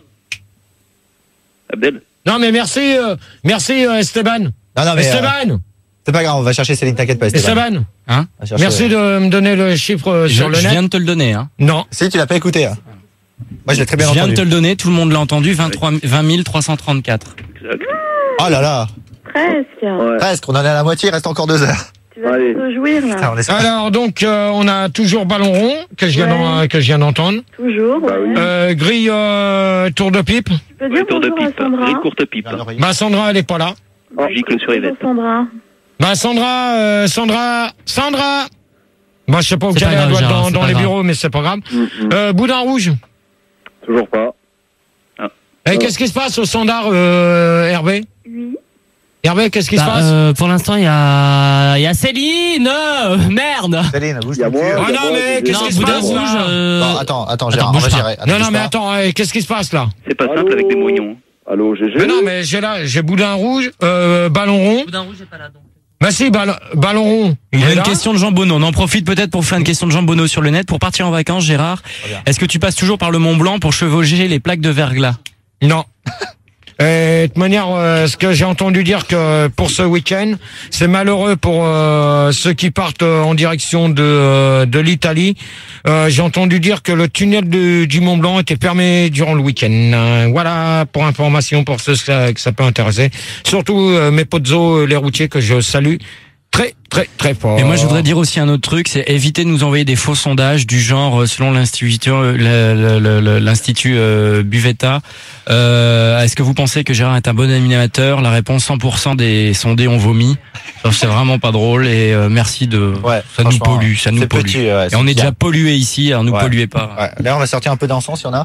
Abdel? Non mais merci, euh, merci euh, Esteban. Non, non, mais. euh, Esteban, C'est pas grave, on va chercher Céline, t'inquiète pas, Esteban. Esteban. Hein On va chercher- Merci de me donner le chiffre euh, Je, sur le je net. viens de te le donner. Hein. Non. Si, tu l'as pas écouté. Hein. Moi, je l'ai très bien Je viens entendu. de te le donner, tout le monde l'a entendu, vingt-trois vingt mille trois cent trente-quatre. Exact. Oh là là. Presque. Ouais. Presque, on en est à la moitié, il reste encore deux heures. Tu vas Allez. te jouir là. Putain, on est- Alors donc euh, on a toujours ballon rond que je viens Ouais. d'en- que je viens d'entendre. Toujours. Bah ouais. oui. Euh, grille euh, tour de pipe. Tu peux dire Tour de bonjour à pipe. Sandra. Ride courte pipe. Ah, non, rien. Bah Sandra elle est pas là. Gicle sur Yvette. Bonjour Sandra. Bah Sandra, euh, Sandra, Sandra. Bah je sais pas où C'est qu'elle pas est, elle grave, doit être Gérard, dans, c'est dans pas les grave. bureaux, mais c'est pas grave. Mm, mm. Euh, Boudin Rouge. Toujours pas. Et qu'est-ce qui se passe au standard, euh, Hervé? Oui. Hervé, qu'est-ce qui Bah, se passe? euh, pour l'instant, il y a, il y a Céline. euh, merde. Céline, bouge Il y a ton moi. cul. Oh il y a non, moi, mais j'ai- qu'est-ce Non, qui se Boudin passe Rouge. là euh, Bon, attends, attends, Gérard, on bouge va pas. gérer. Attends, Non, bouge non, mais pas. attends, euh, qu'est-ce qui se passe là? C'est pas Allô simple avec des moignons. Allô, G G. Mais non, mais j'ai là, j'ai Boudin Rouge, euh, Ballon Rond. Boudin Rouge n'est pas là, donc. Bah si, Ballon, Ballon Rond. Il On a est une là. question de Jean Bonneau. On en profite peut-être pour faire une question de Jean Bonneau sur le net. Pour partir en vacances, Gérard, bien. est-ce que tu passes toujours par le Mont Blanc pour chevaucher les plaques de verglas? Non. Et de toute manière, euh, ce que j'ai entendu dire que pour ce week-end, c'est malheureux pour euh, ceux qui partent euh, en direction de euh, de l'Italie. Euh, j'ai entendu dire que le tunnel de, du Mont Blanc était fermé durant le week-end. Euh, voilà pour information pour ceux que ça, que ça peut intéresser. Surtout euh, mes pozos, les routiers que je salue. Très, très, très fort. Et moi, je voudrais dire aussi un autre truc, c'est éviter de nous envoyer des faux sondages du genre, selon l'institut, l'institut euh, Buvetta, euh, est-ce que vous pensez que Gérard est un bon animateur? La réponse, cent pour cent des sondés ont vomi. C'est vraiment pas drôle et euh, merci de... Ouais, ça nous pollue, ça nous pollue. Petit, ouais, et on est bien. déjà pollué ici, alors nous Ouais. polluez pas. Ouais. Là, on va sortir un peu d'encens, il y en a.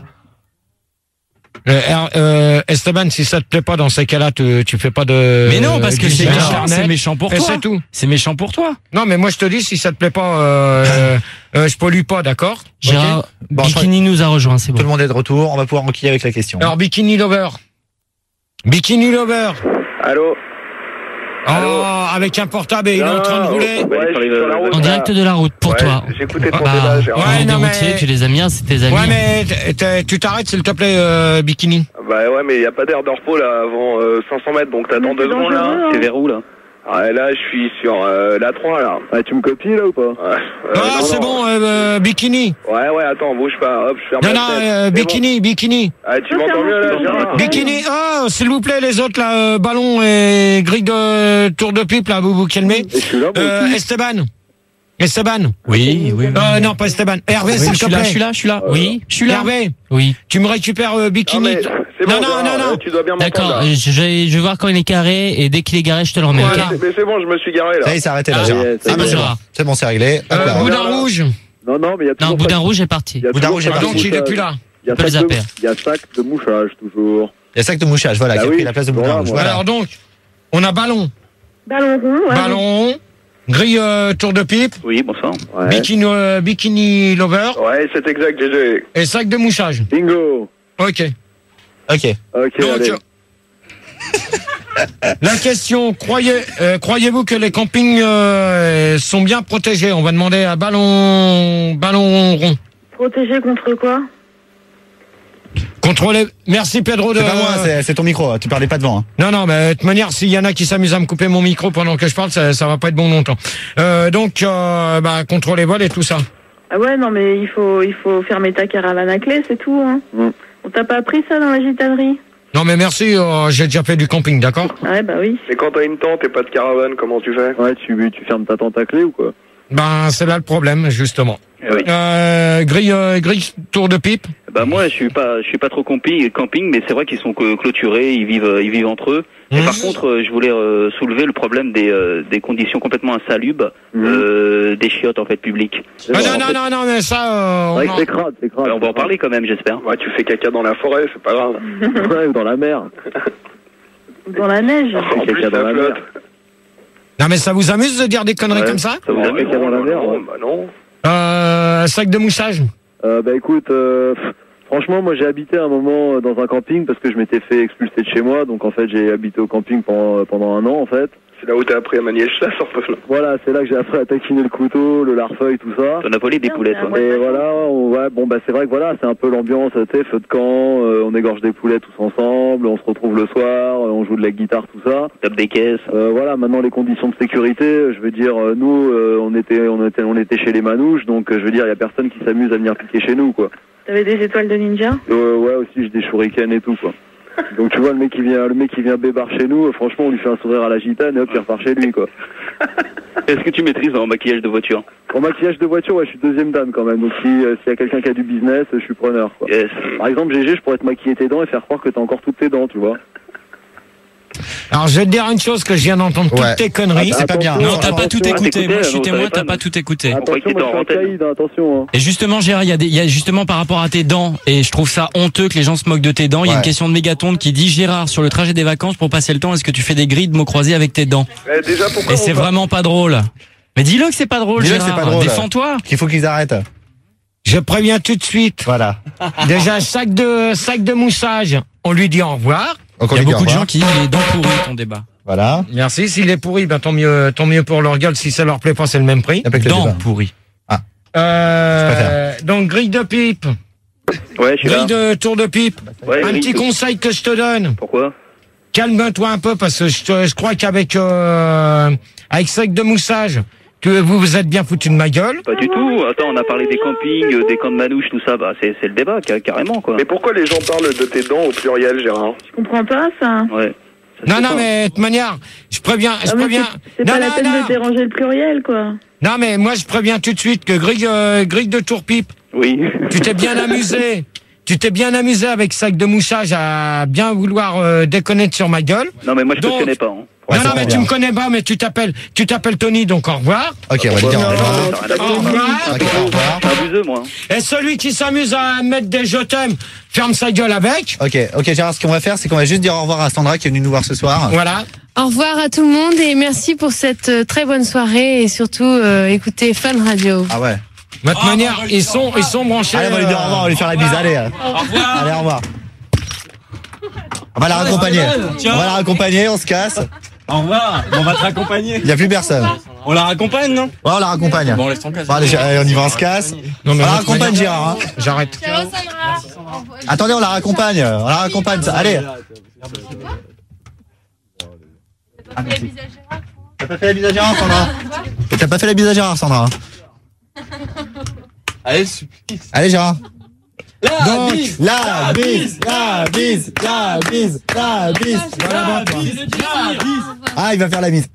Euh, euh, Esteban, si ça te plaît pas dans ces cas-là, tu, tu fais pas de. Mais non, parce que c'est d'usage méchant, Internet, c'est méchant pour et toi. c'est tout. C'est méchant pour toi. Non, mais moi je te dis, si ça te plaît pas, euh, euh, euh, je pollue pas, d'accord? Gérard, Ok. Bon, je Bikini nous a rejoint, c'est Tout bon. le monde est de retour. On va pouvoir enquiller avec la question. Alors, Bikini Lover. Bikini Lover. Allô? Oh, avec un portable et il est en train de rouler. Ouais, je suis sur la route, En là. direct de la route, pour Ouais, toi. J'écoutais ton Bah, débat, Gérard. Ouais, des non, mais- routiers, tu les aimes bien, c'est tes amis. Ouais, mais t- t- tu t'arrêtes, s'il te plaît, euh, Bikini. Bah ouais, mais il n'y a pas d'air de repos là avant euh, cinq cents mètres, donc t'attends deux secondes là. C'est vers où là? Ouais, là, je suis sur euh, la trois là. Ouais, tu me copies là ou pas? Ouais. Euh, Ah, non, c'est non. bon, euh, euh, Bikini. Ouais, ouais, attends, bouge pas. Hop, je ferme Non, la non, tête. euh, C'est Bikini, Bikini. bon. Ah, tu m'entends mieux là, Gérard? Bikini, oh, s'il vous plaît, les autres, là, euh, ballon et grille de tour de pipe, là, vous vous calmez. Et je suis là, moi Euh, aussi. Esteban. Esteban. Oui, oui. Euh, non, pas Esteban. Hervé, Oui, s'il je te suis là, plaît. je suis là, je suis là. Oui, je suis là. Hervé, Oui. tu me récupères euh, Non, Bikini. mais c'est bon, non, non, Gérard, non, non. Tu dois bien m'entendre D'accord, là. euh, je vais, je vais voir quand il est carré et dès qu'il est garé, je te le remets. Voilà. ok Mais c'est bon, je me suis garé là. Ça y est, c'est arrêté là, Ah, Gérard. ça y est, Ah, ça y bah, est. c'est bon. Gérard. C'est bon, c'est réglé. Hop Euh, là. Boudin rouge. Non, non, mais il y a Non, toujours Boudin pas- Rouge est parti. il y a Boudin toujours rouge pas est de Donc, parti. il est mouchage. plus là. Il y a Peut le sac de- zapper. il y a sac de mouchage toujours. Il y a sac de mouchage, voilà, Bah qui a oui, pris la place de voilà, Boudin rouge. moi. Voilà. Alors donc, on a ballon. Ballon rond, ouais. Ballon rond. Grille euh, tour de pipe. Oui, bonsoir. Ouais. Bikini, euh, bikini lover. Ouais, c'est exact, G G. Et sac de mouchage. Bingo. Ok. Ok. Ok, Donc, allez. la question, croyez, euh, croyez-vous que les campings euh, sont bien protégés? On va demander à ballon, ballon rond. Protégé contre quoi? Contrôlez. Merci Pedro de. C'est pas moi, c'est- c'est ton micro. hein. Tu parlais pas devant. hein. Non, non, mais de toute manière, s'il y en a qui s'amusent à me couper mon micro pendant que je parle, ça, ça va pas être bon longtemps. Euh, donc, euh, bah, contrôle les vols et tout ça. Ah ouais, non, mais il faut, il faut fermer ta caravane à clé, c'est tout. Hein. Mm. On t'a pas appris ça dans la gitanerie? Non, mais merci, euh, j'ai déjà fait du camping, d'accord? Ouais, bah oui. Mais quand t'as une tente et pas de caravane, comment tu fais? Ouais, tu, tu fermes ta tente à clé ou quoi? Ben, c'est là le problème, justement. Eh oui. Euh, grille, euh, grille tour de pipe. Bah moi, je suis pas, je suis pas trop camping, camping, mais c'est vrai qu'ils sont clo- clôturés, ils vivent, euh, ils vivent entre eux. Et Mmh. par contre, euh, je voulais euh, soulever le problème des, euh, des conditions complètement insalubres, euh, des chiottes en fait publiques. Ah, non, non, non, non, mais ça, euh, on Ouais, en- c'est crade, c'est crade. Alors, on va en parler quand même, j'espère. Ouais, tu fais caca dans la forêt, c'est pas grave. Ouais, ou dans la mer. Dans la neige. En plus, caca dans ça la flotte. mer. Non, mais ça vous amuse de dire des conneries Ouais. comme ça? Ça vous Ouais, amuse caca dans la mer, non, ouais. Bah non. Euh, sac de mouchage. Euh, bah écoute, euh, pff, franchement, moi j'ai habité un moment dans un camping parce que je m'étais fait expulser de chez moi, donc en fait j'ai habité au camping pendant, pendant un an en fait. C'est là où t'as appris à manier le chasse en fait. Voilà, c'est là que j'ai appris à taquiner le couteau, le larfeuille, tout ça. T'en as volé des poulets, toi. Et voilà, on- ouais, bon bah c'est vrai que voilà, c'est un peu l'ambiance, tu sais, feu de camp, euh, on égorge des poulets tous ensemble, on se retrouve le soir, euh, on joue de la guitare, tout ça. Tape des caisses. Euh, voilà, maintenant les conditions de sécurité, je veux dire, euh, nous, euh, on était, on était, on était chez les manouches, donc euh, je veux dire, il y a personne qui s'amuse à venir piquer chez nous, quoi. T'avais des étoiles de ninja? Euh, ouais, aussi j'ai des shurikens et tout, quoi. Donc tu vois, le mec qui vient, le mec qui vient bébar chez nous, euh, franchement, on lui fait un sourire à la gitane et hop, il repart chez lui, quoi. Est-ce que tu maîtrises en maquillage de voiture? En maquillage de voiture, ouais, je suis deuxième dame quand même. Donc si euh, s'il y a quelqu'un qui a du business, je suis preneur, quoi. Yes. Par exemple, G G, je pourrais te maquiller tes dents et faire croire que t'as encore toutes tes dents, tu vois. Alors, je vais te dire une chose que je viens d'entendre Ouais. toutes tes conneries. Ah, c'est pas bien. Non, t'as pas tout écouté. t'écoutais, Moi, je suis non, témoin, t'avais t'as pas, pas non. tout écouté. croyais Attention, que t'étais moi, je en suis un antenne. caïd, hein, attention. Hein. Et justement, Gérard, il y, a des- il y a justement par rapport à tes dents, et je trouve ça honteux que les gens se moquent de tes dents. Il y a Ouais. une question de Mégatonde qui dit Gérard, sur le trajet des vacances pour passer le temps, est-ce que tu fais des grilles de mots croisés avec tes dents? Eh, déjà, pourquoi Et on c'est va- vraiment pas drôle. Mais dis-le que c'est pas drôle, Dis-le que Gérard. c'est pas drôle. Défends-toi. Qu'il faut qu'ils arrêtent. Je préviens tout de suite. Voilà. Déjà, sac de, sac de moussage. On lui dit au revoir. Donc, on Il y a lui dit beaucoup au de gens revoir. qui disent il est dents pourries ton débat. Voilà. Merci. S'il est pourri, ben, tant mieux, tant mieux pour leur gueule. Si ça leur plaît pas, c'est le même prix. Avec le Dents débat. pourries. Euh, donc, grille de pipe. Ouais, je suis là. Grille de tour de pipe. Ouais, Un grille petit de- conseil que je te donne. Pourquoi? calme-toi un peu parce que je, te- je crois qu'avec euh, avec Sec de Moussage, que vous vous êtes bien foutu de ma gueule. Pas du tout. Attends, on a parlé des campings, euh, des camps de manouches, tout ça. Bah, c'est c'est le débat, ca- carrément, quoi. Mais pourquoi les gens parlent de tes dents au pluriel, Gérard? Je comprends pas ça. Ouais. Non, non, mais de toute manière, je préviens, je Ah, mais préviens. c'est- C'est Non, pas la non, peine non. de déranger le pluriel, quoi. Non, mais moi, je préviens tout de suite que Greg, euh, Greg de Tourpipe. Oui. Tu t'es bien amusé. Tu t'es bien amusé avec Sac de Moussage à bien vouloir euh, déconner sur ma gueule. Non, mais moi, je te Donc- connais pas. Hein. non, non, mais tu me connais pas, mais tu t'appelles, tu t'appelles Tony, donc au revoir. Ok, on va le dire au revoir. Au revoir. Ok, au revoir. Je suis abuseux, moi. Et celui qui s'amuse à mettre des je t'aime, ferme sa gueule avec. Ok, ok, Gérard, ce qu'on va faire, c'est qu'on va juste dire au revoir à Sandra qui est venue nous voir ce soir. Voilà. Au revoir à tout le monde et merci pour cette euh, très bonne soirée et surtout euh, écoutez Fun Radio. Ah ouais. De toute manière, ils sont, ils sont branchés. Allez, on va lui dire au revoir, on va lui faire la bise. Allez. Au revoir. Allez, au revoir. On va la raccompagner. On va la raccompagner, on se casse. Au revoir. On va te raccompagner. Il n'y a plus personne. On la raccompagne, non? Ouais, on la raccompagne. Bon, laisse ton casque. Bon, allez, allez, on y va, on se casse. Non, On mais la de toute raccompagne, manière- Gérard. Hein. J'arrête. Ciao Sandra. Attendez, on la raccompagne. On la raccompagne. ça. Allez. Ah, merci. T'as pas fait la bise à Gérard, Sandra? T'as pas fait la bise à Gérard, Sandra? Allez, Allez, Gérard. la Donc, bise, la bise, la bise, la bise, la bise. Voilà, bon, toi. Ah, il va faire la bise.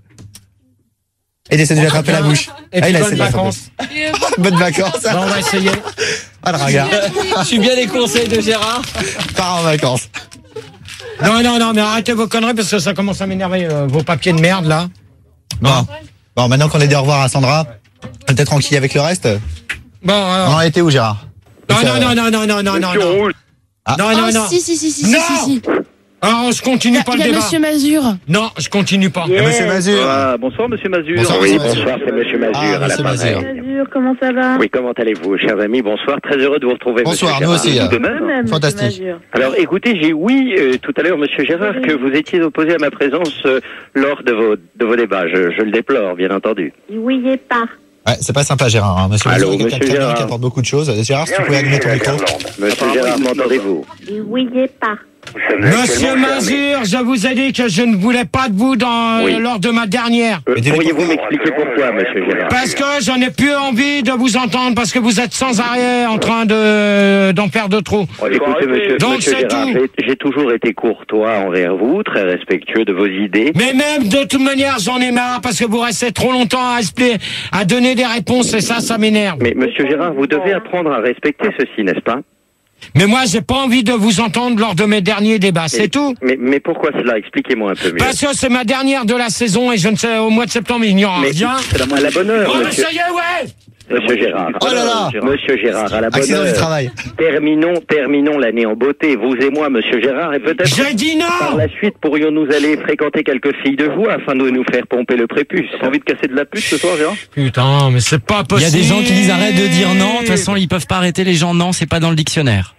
Et il essaie de lui attraper la bouche. Et Ah, puis il a bonnes essayé de l'attraper. vacances. Bonnes vacances. Bon, on va essayer. Ah, le regard. Je suis bien les conseils de Gérard. Part en vacances. Non, non, non, mais arrêtez vos conneries parce que ça commence à m'énerver, euh, vos papiers de merde, là. Bon. Bon, maintenant qu'on a dit au revoir à Sandra, on est tranquille avec le reste. Bon, On alors. en était où, Gérard? Non, non, non, non, non, non, non, non, non. Ah. Non, non, Oh, non. si, si, si, si, si, Non. si, si. Alors, je continue Il y a, pas il le y a débat. Monsieur Mazur. Non, je continue pas. Et Monsieur Mazur. Ah, bonsoir, monsieur Mazur. Bonsoir, Oui, Monsieur Mazur. bonsoir, c'est Monsieur Mazur Ah, à Monsieur l'appareil. Mazur. Mazur, comment ça va? Oui, comment allez-vous, chers amis? Bonsoir, très heureux de vous retrouver. Bonsoir, Monsieur nous Gérard. aussi. De même. Moi-même, Monsieur Fantastique. Mazur. Alors, écoutez, j'ai oui euh, tout à l'heure, Monsieur Gérard, que vous étiez opposé à ma présence euh, lors de vos de vos débats. Je, je le déplore, bien entendu. Oui, et pas. Ouais, c'est pas sympa, Gérard. Hein. Monsieur Allô, Mazur, quelqu'un Monsieur de très bien Gérard. qui apporte beaucoup de choses. Gérard, si tu pouvais allumer ton micro. Monsieur Gérard, m'entendez-vous? Oui, et pas. Monsieur Mazur, je vous ai dit que je ne voulais pas de vous dans, Oui. lors de ma dernière. Euh, Pourriez-vous m'expliquer pourquoi, Monsieur Gérard? Parce que j'en ai plus envie de vous entendre parce que vous êtes sans arrêt en train de d'en faire de trop. Oh, écoutez, monsieur, Donc, monsieur c'est Gérard, tout. j'ai- j'ai toujours été courtois envers vous, très respectueux de vos idées. Mais même de toute manière, j'en ai marre parce que vous restez trop longtemps à expliquer, à donner des réponses et ça, ça m'énerve. Mais monsieur Gérard, vous devez apprendre à respecter ceci, n'est-ce pas? Mais moi, j'ai pas envie de vous entendre lors de mes derniers débats, c'est Mais- tout. Mais, mais pourquoi cela? Expliquez-moi un peu mieux. Parce que c'est ma dernière de la saison et je ne sais, au mois de septembre, il n'y aura Mais rien. à la bonne heure, Oh, mais monsieur. ça y est, ouais! Monsieur Gérard. Oh là là. Monsieur Gérard, à la bonne Accident du heure. travail. Terminons, terminons l'année en beauté, vous et moi, monsieur Gérard, et peut-être J'ai dit par non! la suite pourrions-nous aller fréquenter quelques filles de vous afin de nous faire pomper le prépuce. T'as envie de casser de la pute ce soir, Gérard? Putain, mais c'est pas Il y a possible. des gens qui disent arrête de dire non. De toute façon, ils peuvent pas arrêter les gens non, c'est pas dans le dictionnaire.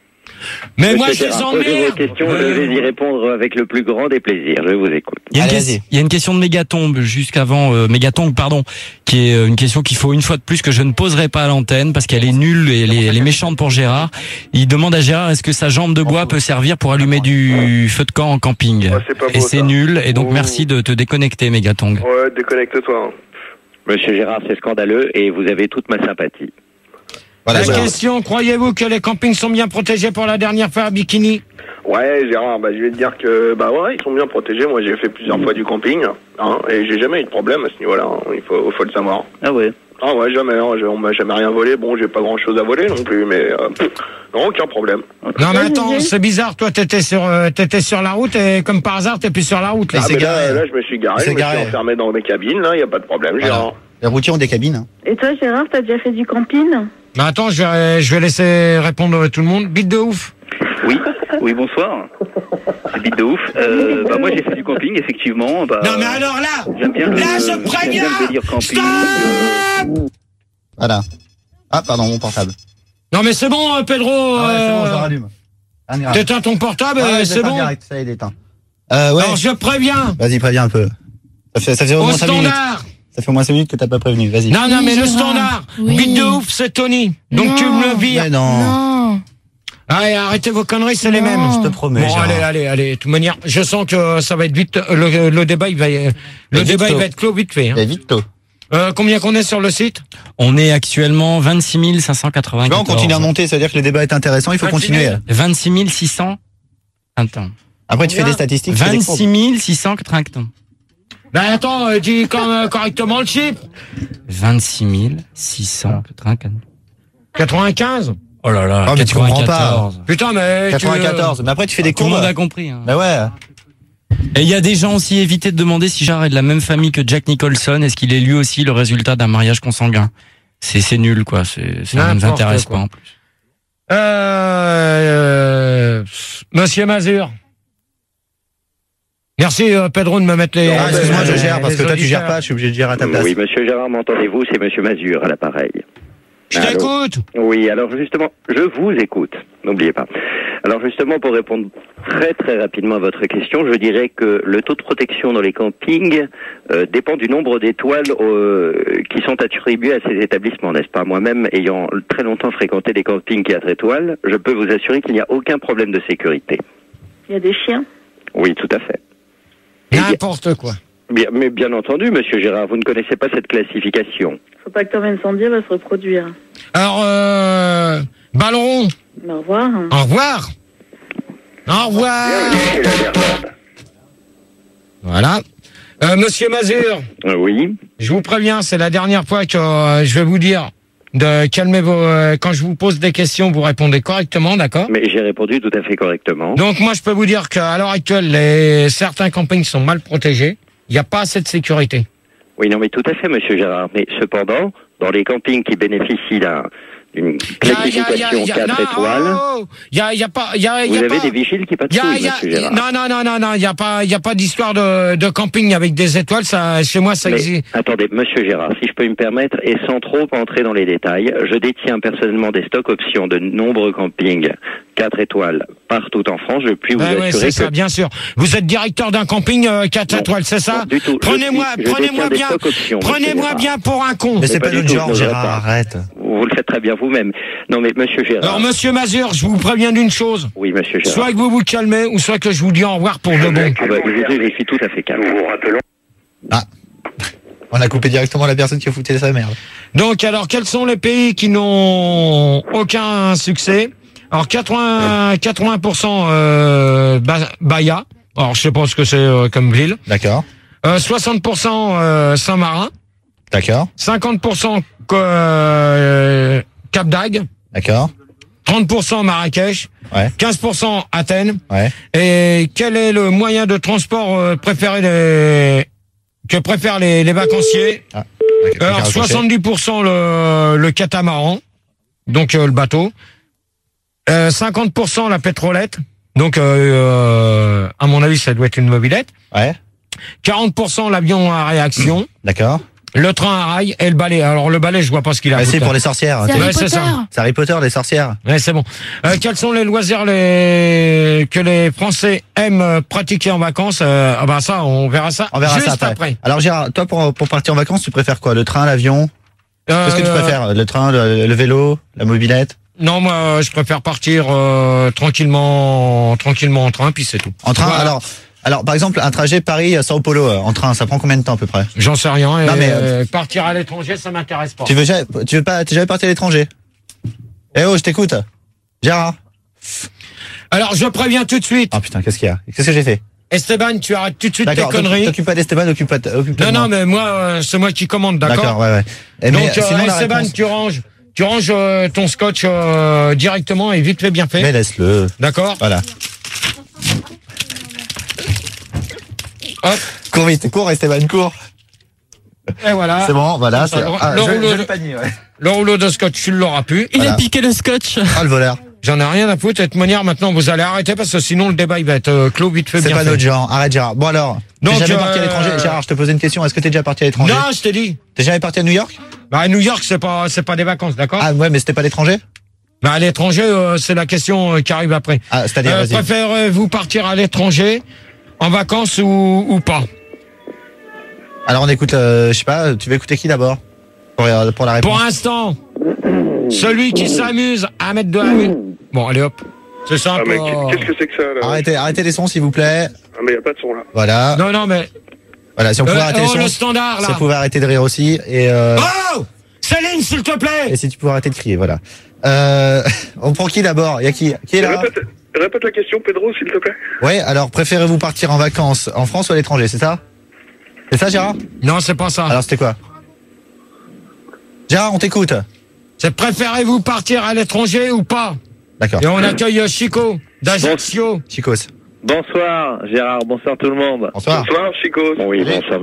Mais moi, je Monsieur les Gérard, posez vos emmerde. questions, je vais y répondre avec le plus grand des plaisirs. Je vous écoute. Il y a une, Allez, ques- vas-y. il y a une question de Mégatombe jusqu'avant euh, Mégatombe, pardon, qui est euh, une question qu'il faut une fois de plus que je ne poserai pas à l'antenne parce qu'elle est nulle et elle est, elle est méchante pour Gérard. Il demande à Gérard est-ce que sa jambe de bois peut servir pour allumer du feu de camp en camping. Ouais, c'est pas beau, Et c'est ça. nul. Et donc Oh. merci de te déconnecter, Mégatongue. Ouais, déconnecte-toi. hein. Monsieur Gérard, c'est scandaleux et vous avez toute ma sympathie. Voilà, La Gérard. question, croyez-vous que les campings sont bien protégés pour la dernière fois à Bikini? Ouais, Gérard, bah, je vais te dire que, bah ouais, ils sont bien protégés. Moi, j'ai fait plusieurs fois du camping, hein, et j'ai jamais eu de problème à ce niveau-là. hein. Il faut, faut le savoir. Ah ouais. Ah ouais, jamais. hein, j'ai- On m'a jamais rien volé. Bon, j'ai pas grand-chose à voler non plus, mais euh, pff, non, aucun problème. Non mais attends, c'est bizarre, toi t'étais sur euh, t'étais sur la route et comme par hasard t'es plus sur la route là. Ah, s'est mais là, garé. là, je me suis garé, Il s'est je me garé. suis enfermé dans mes cabines. Là, y a pas de problème, Voilà. Gérard. Les routiers ont des cabines. hein. Et toi, Gérard, t'as déjà fait du camping? Mais attends, je vais je vais laisser répondre tout le monde. Bite de ouf. Oui, oui, bonsoir. C'est bite de ouf. Euh, bah moi j'ai fait du camping, effectivement. Bah, Non mais alors là, j'aime bien le, là je j'aime préviens. bien le délire camping. Stop. Voilà. Ah, pardon, mon portable. Non mais c'est bon, euh, Pedro. Ah ouais, c'est bon, je le euh, rallume. Rien n'ira. T'éteins ton portable, Ouais, euh, je vais c'est faire bon. direct, ça y est, il est éteint. Euh, ouais. Alors je préviens. Vas-y, préviens un peu. Ça fait, ça fait au Au moins cinq minutes. standard. Ça fait au moins cinq minutes que t'as pas prévenu. Vas-y. Non non Oui, mais le Gérard. standard. Oui. Bite de ouf, c'est Tony. Donc Non. tu me le vires. Mais non. Non. Allez, arrêtez vos conneries, c'est les mêmes. Je te promets. Bon, Gérard. allez, allez, allez. De toute manière, je sens que ça va être vite. Le, le débat, il va, le vite débat, il tôt. va être clos vite fait. Hein. Il y a vite tôt. Euh, combien qu'on est sur le site? On est actuellement vingt-six mille cinq cent quatre-vingt-quatorze. Là, on continue à monter, c'est-à-dire que le débat est intéressant, il faut continuer. vingt-six mille six cents. Attends. Après, tu fais des statistiques. tu fais des vingt-six courbes. mille six cent quatre-vingt-quatorze. Ben attends, euh, dis comme, euh, correctement le chiffre. vingt-six mille six cent quatre-vingt-quatorze. quatre-vingt-quinze. Oh là là. Oh, mais tu comprends pas. quatre-vingt-quatorze. Putain, mais. quatre-vingt-quatorze. Mais après, tu fais des Tout le courbes. monde a compris. Hein. Bah ouais. Et il y a des gens aussi, évitez de demander si Gérard est de la même famille que Jack Nicholson. Est-ce qu'il est lui aussi le résultat d'un mariage consanguin? C'est c'est nul, quoi. C'est ça ne nous N'importe intéresse quoi. pas en plus. Euh, euh, Monsieur Mazur. Merci, euh, Pedro, de me mettre les. Ah, excuse-moi, je les- gère, parce les que toi, tu auditeurs. gères pas, je suis obligé de gérer à ta place. Oui, monsieur Gérard, m'entendez-vous? C'est monsieur Mazur à l'appareil. Je Allô? t'écoute. Oui, alors justement, je vous écoute, n'oubliez pas. Alors justement, pour répondre très très rapidement à votre question, je dirais que le taux de protection dans les campings euh, dépend du nombre d'étoiles euh, qui sont attribuées à ces établissements, n'est-ce pas? Moi-même, ayant très longtemps fréquenté des campings quatre étoiles, je peux vous assurer qu'il n'y a aucun problème de sécurité. Il y a des chiens. Oui, tout à fait. N'importe quoi. Bien, mais bien entendu, monsieur Gérard, vous ne connaissez pas cette classification. Faut pas que Tom Incendier va se reproduire. Alors, euh, Ballon, Au revoir. au revoir. Au revoir. Voilà. Euh, Monsieur Mazur. Oui. Je vous préviens, c'est la dernière fois que euh, je vais vous dire de calmer vos. Euh, quand je vous pose des questions, vous répondez correctement, d'accord? Mais j'ai répondu tout à fait correctement. Donc moi, je peux vous dire qu'à l'heure actuelle, les certains campings sont mal protégés. Il n'y a pas assez de sécurité. Oui, non, mais tout à fait, monsieur Gérard. Mais cependant, dans les campings qui bénéficient d'un- d'une classification quatre étoiles, Il y a, y a pas, y a, y vous a avez pas, des vigiles qui y a, patrouillent, y a- monsieur Gérard. non, non, non, non, non, il y a pas, il y a pas d'histoire de, de camping avec des étoiles. Ça, chez moi, ça Mais, existe. attendez, monsieur Gérard, si je peux me permettre, et sans trop entrer dans les détails, je détiens personnellement des stocks options de nombreux campings quatre étoiles partout en France. Je puis vous Ouais, ouais, assurer c'est que... ça, bien sûr. Vous êtes directeur d'un camping euh, quatre étoiles, c'est ça? du tout. Je Prenez-moi, suis- je prenez-moi détiens des bien, stocks options, monsieur prenez-moi Gérard. bien pour un con. Mais c'est Mais pas pas du notre tout, genre, je n'oserais Gérard, pas. arrête. Vous le faites très bien vous-même. Non, mais monsieur Gérard... Alors, monsieur Mazur, je vous préviens d'une chose. Oui, monsieur Gérard. Soit que vous vous calmez, ou soit que je vous dis au revoir pour de bon. Ah bah, écoutez, je suis tout à fait calme. Ah. On a coupé directement la personne qui a foutu sa merde. Donc, alors, quels sont les pays qui n'ont aucun succès? Alors, quatre-vingts, quatre-vingts pour cent euh, Ba- Bahia. Alors, je sais pas ce que c'est euh, comme ville. D'accord. Euh, soixante pour cent euh, Saint-Marin. D'accord. cinquante pour cent co- euh, Cap d'Agde. D'accord. trente pour cent Marrakech. Ouais. quinze pour cent Athènes. Ouais. Et quel est le moyen de transport euh, préféré des... que préfèrent les, les vacanciers? Ah. Alors, soixante-dix pour cent le, le catamaran, donc euh, le bateau. Euh, cinquante pour cent la pétrolette, donc euh, euh, à mon avis ça doit être une mobilette. Ouais. quarante pour cent l'avion à réaction. D'accord. Le train à rail et le balai. Alors le balai, je vois pas ce qu'il a. Bah, c'est foutu. pour les sorcières. C'est T'es- Harry Potter. C'est Harry Potter, les sorcières. Ouais, c'est bon. Euh, quels sont les loisirs les... que les Français aiment pratiquer en vacances? euh, Ah bah ça, on verra ça. On verra juste ça après. après. Alors Gérard, toi pour, pour partir en vacances, tu préfères quoi? Le train, l'avion? Qu'est-ce que tu Euh, préfères? Le train, le, le vélo, la mobilette? Non, moi, je préfère partir euh, tranquillement, tranquillement en train, puis c'est tout. En train? Voilà. Alors, alors par exemple, un trajet Paris-Sao Paulo euh, en train, ça prend combien de temps à peu près? J'en sais rien. Non, et, mais, euh, partir à l'étranger, ça m'intéresse pas. Tu veux, ja- tu veux pas, t'es jamais parti à l'étranger? Eh oh, je t'écoute. Gérard. Alors, je préviens tout de suite. Ah putain, qu'est-ce qu'il y a? Qu'est-ce que j'ai fait? Esteban, tu arrêtes tout de suite tes D'accord, conneries. t'occupe pas d'Esteban, occupe pas, occupe Non, non, mais moi, euh, c'est moi qui commande, d'accord? D'accord, ouais, ouais. Et Donc, mais, euh, sinon, la Esteban, réponse- tu ranges, tu ranges euh, ton scotch euh, directement et vite fait, bien fait. Mais laisse-le. D'accord? Voilà. Hop. Cours vite, cours Esteban, cours. Et voilà. C'est bon, voilà. c'est- Le, ah, le je- rouleau, je de, l'ai pas dit, ouais. le rouleau de scotch, tu l'auras plus. Il Voilà. a piqué le scotch. Ah, le voleur. J'en ai rien à foutre. De toute manière, maintenant, vous allez arrêter parce que sinon, le débat, il va être euh, clos vite fait, C'est bien pas fait. notre genre. Arrête, Gérard. Bon, alors. T'es Donc, jamais euh, parti à l'étranger? Gérard, je te posais une question. Est-ce que t'es déjà parti à l'étranger? Non, je t'ai dit. T'es jamais parti à New York? Bah, à New York, c'est pas, c'est pas des vacances, d'accord? Ah, ouais, mais c'était pas l'étranger? Bah, à l'étranger, euh, c'est la question euh, qui arrive après. Ah, c'est-à-dire, Euh, vas-y. préférez-vous partir à l'étranger, en vacances ou, ou pas? Alors, on écoute, euh, je sais pas, tu veux écouter qui d'abord? Pour, pour la réponse. Pour l'instant, celui qui s'amuse à mettre de la musique. Bon, allez hop. C'est simple. Ah, mais qu'est-ce que c'est que ça, là? Arrêtez, arrêtez les sons, s'il vous plaît. Ah, mais y a pas de son, là. Voilà. Non, non, mais. Voilà, si on pouvait Euh, arrêter oh, les le sons. standard, là. Si on pouvait arrêter de rire aussi. Et euh... Oh Céline, s'il te plaît. Et si tu pouvais arrêter de crier, voilà. Euh... On prend qui d'abord? Il y a qui? Qui est là? Répète, répète la question, Pedro, s'il te plaît. Ouais, alors préférez-vous partir en vacances en France ou à l'étranger, c'est ça? C'est ça, Gérard? Non, c'est pas ça. Alors c'était quoi? Gérard, on t'écoute. C'est préférez-vous partir à l'étranger ou pas? D'accord. Et on accueille Chico d'Ajaccio. Chicos. Bonsoir Gérard, bonsoir tout le monde. Bonsoir. Bonsoir, Chico. Oui, bonsoir.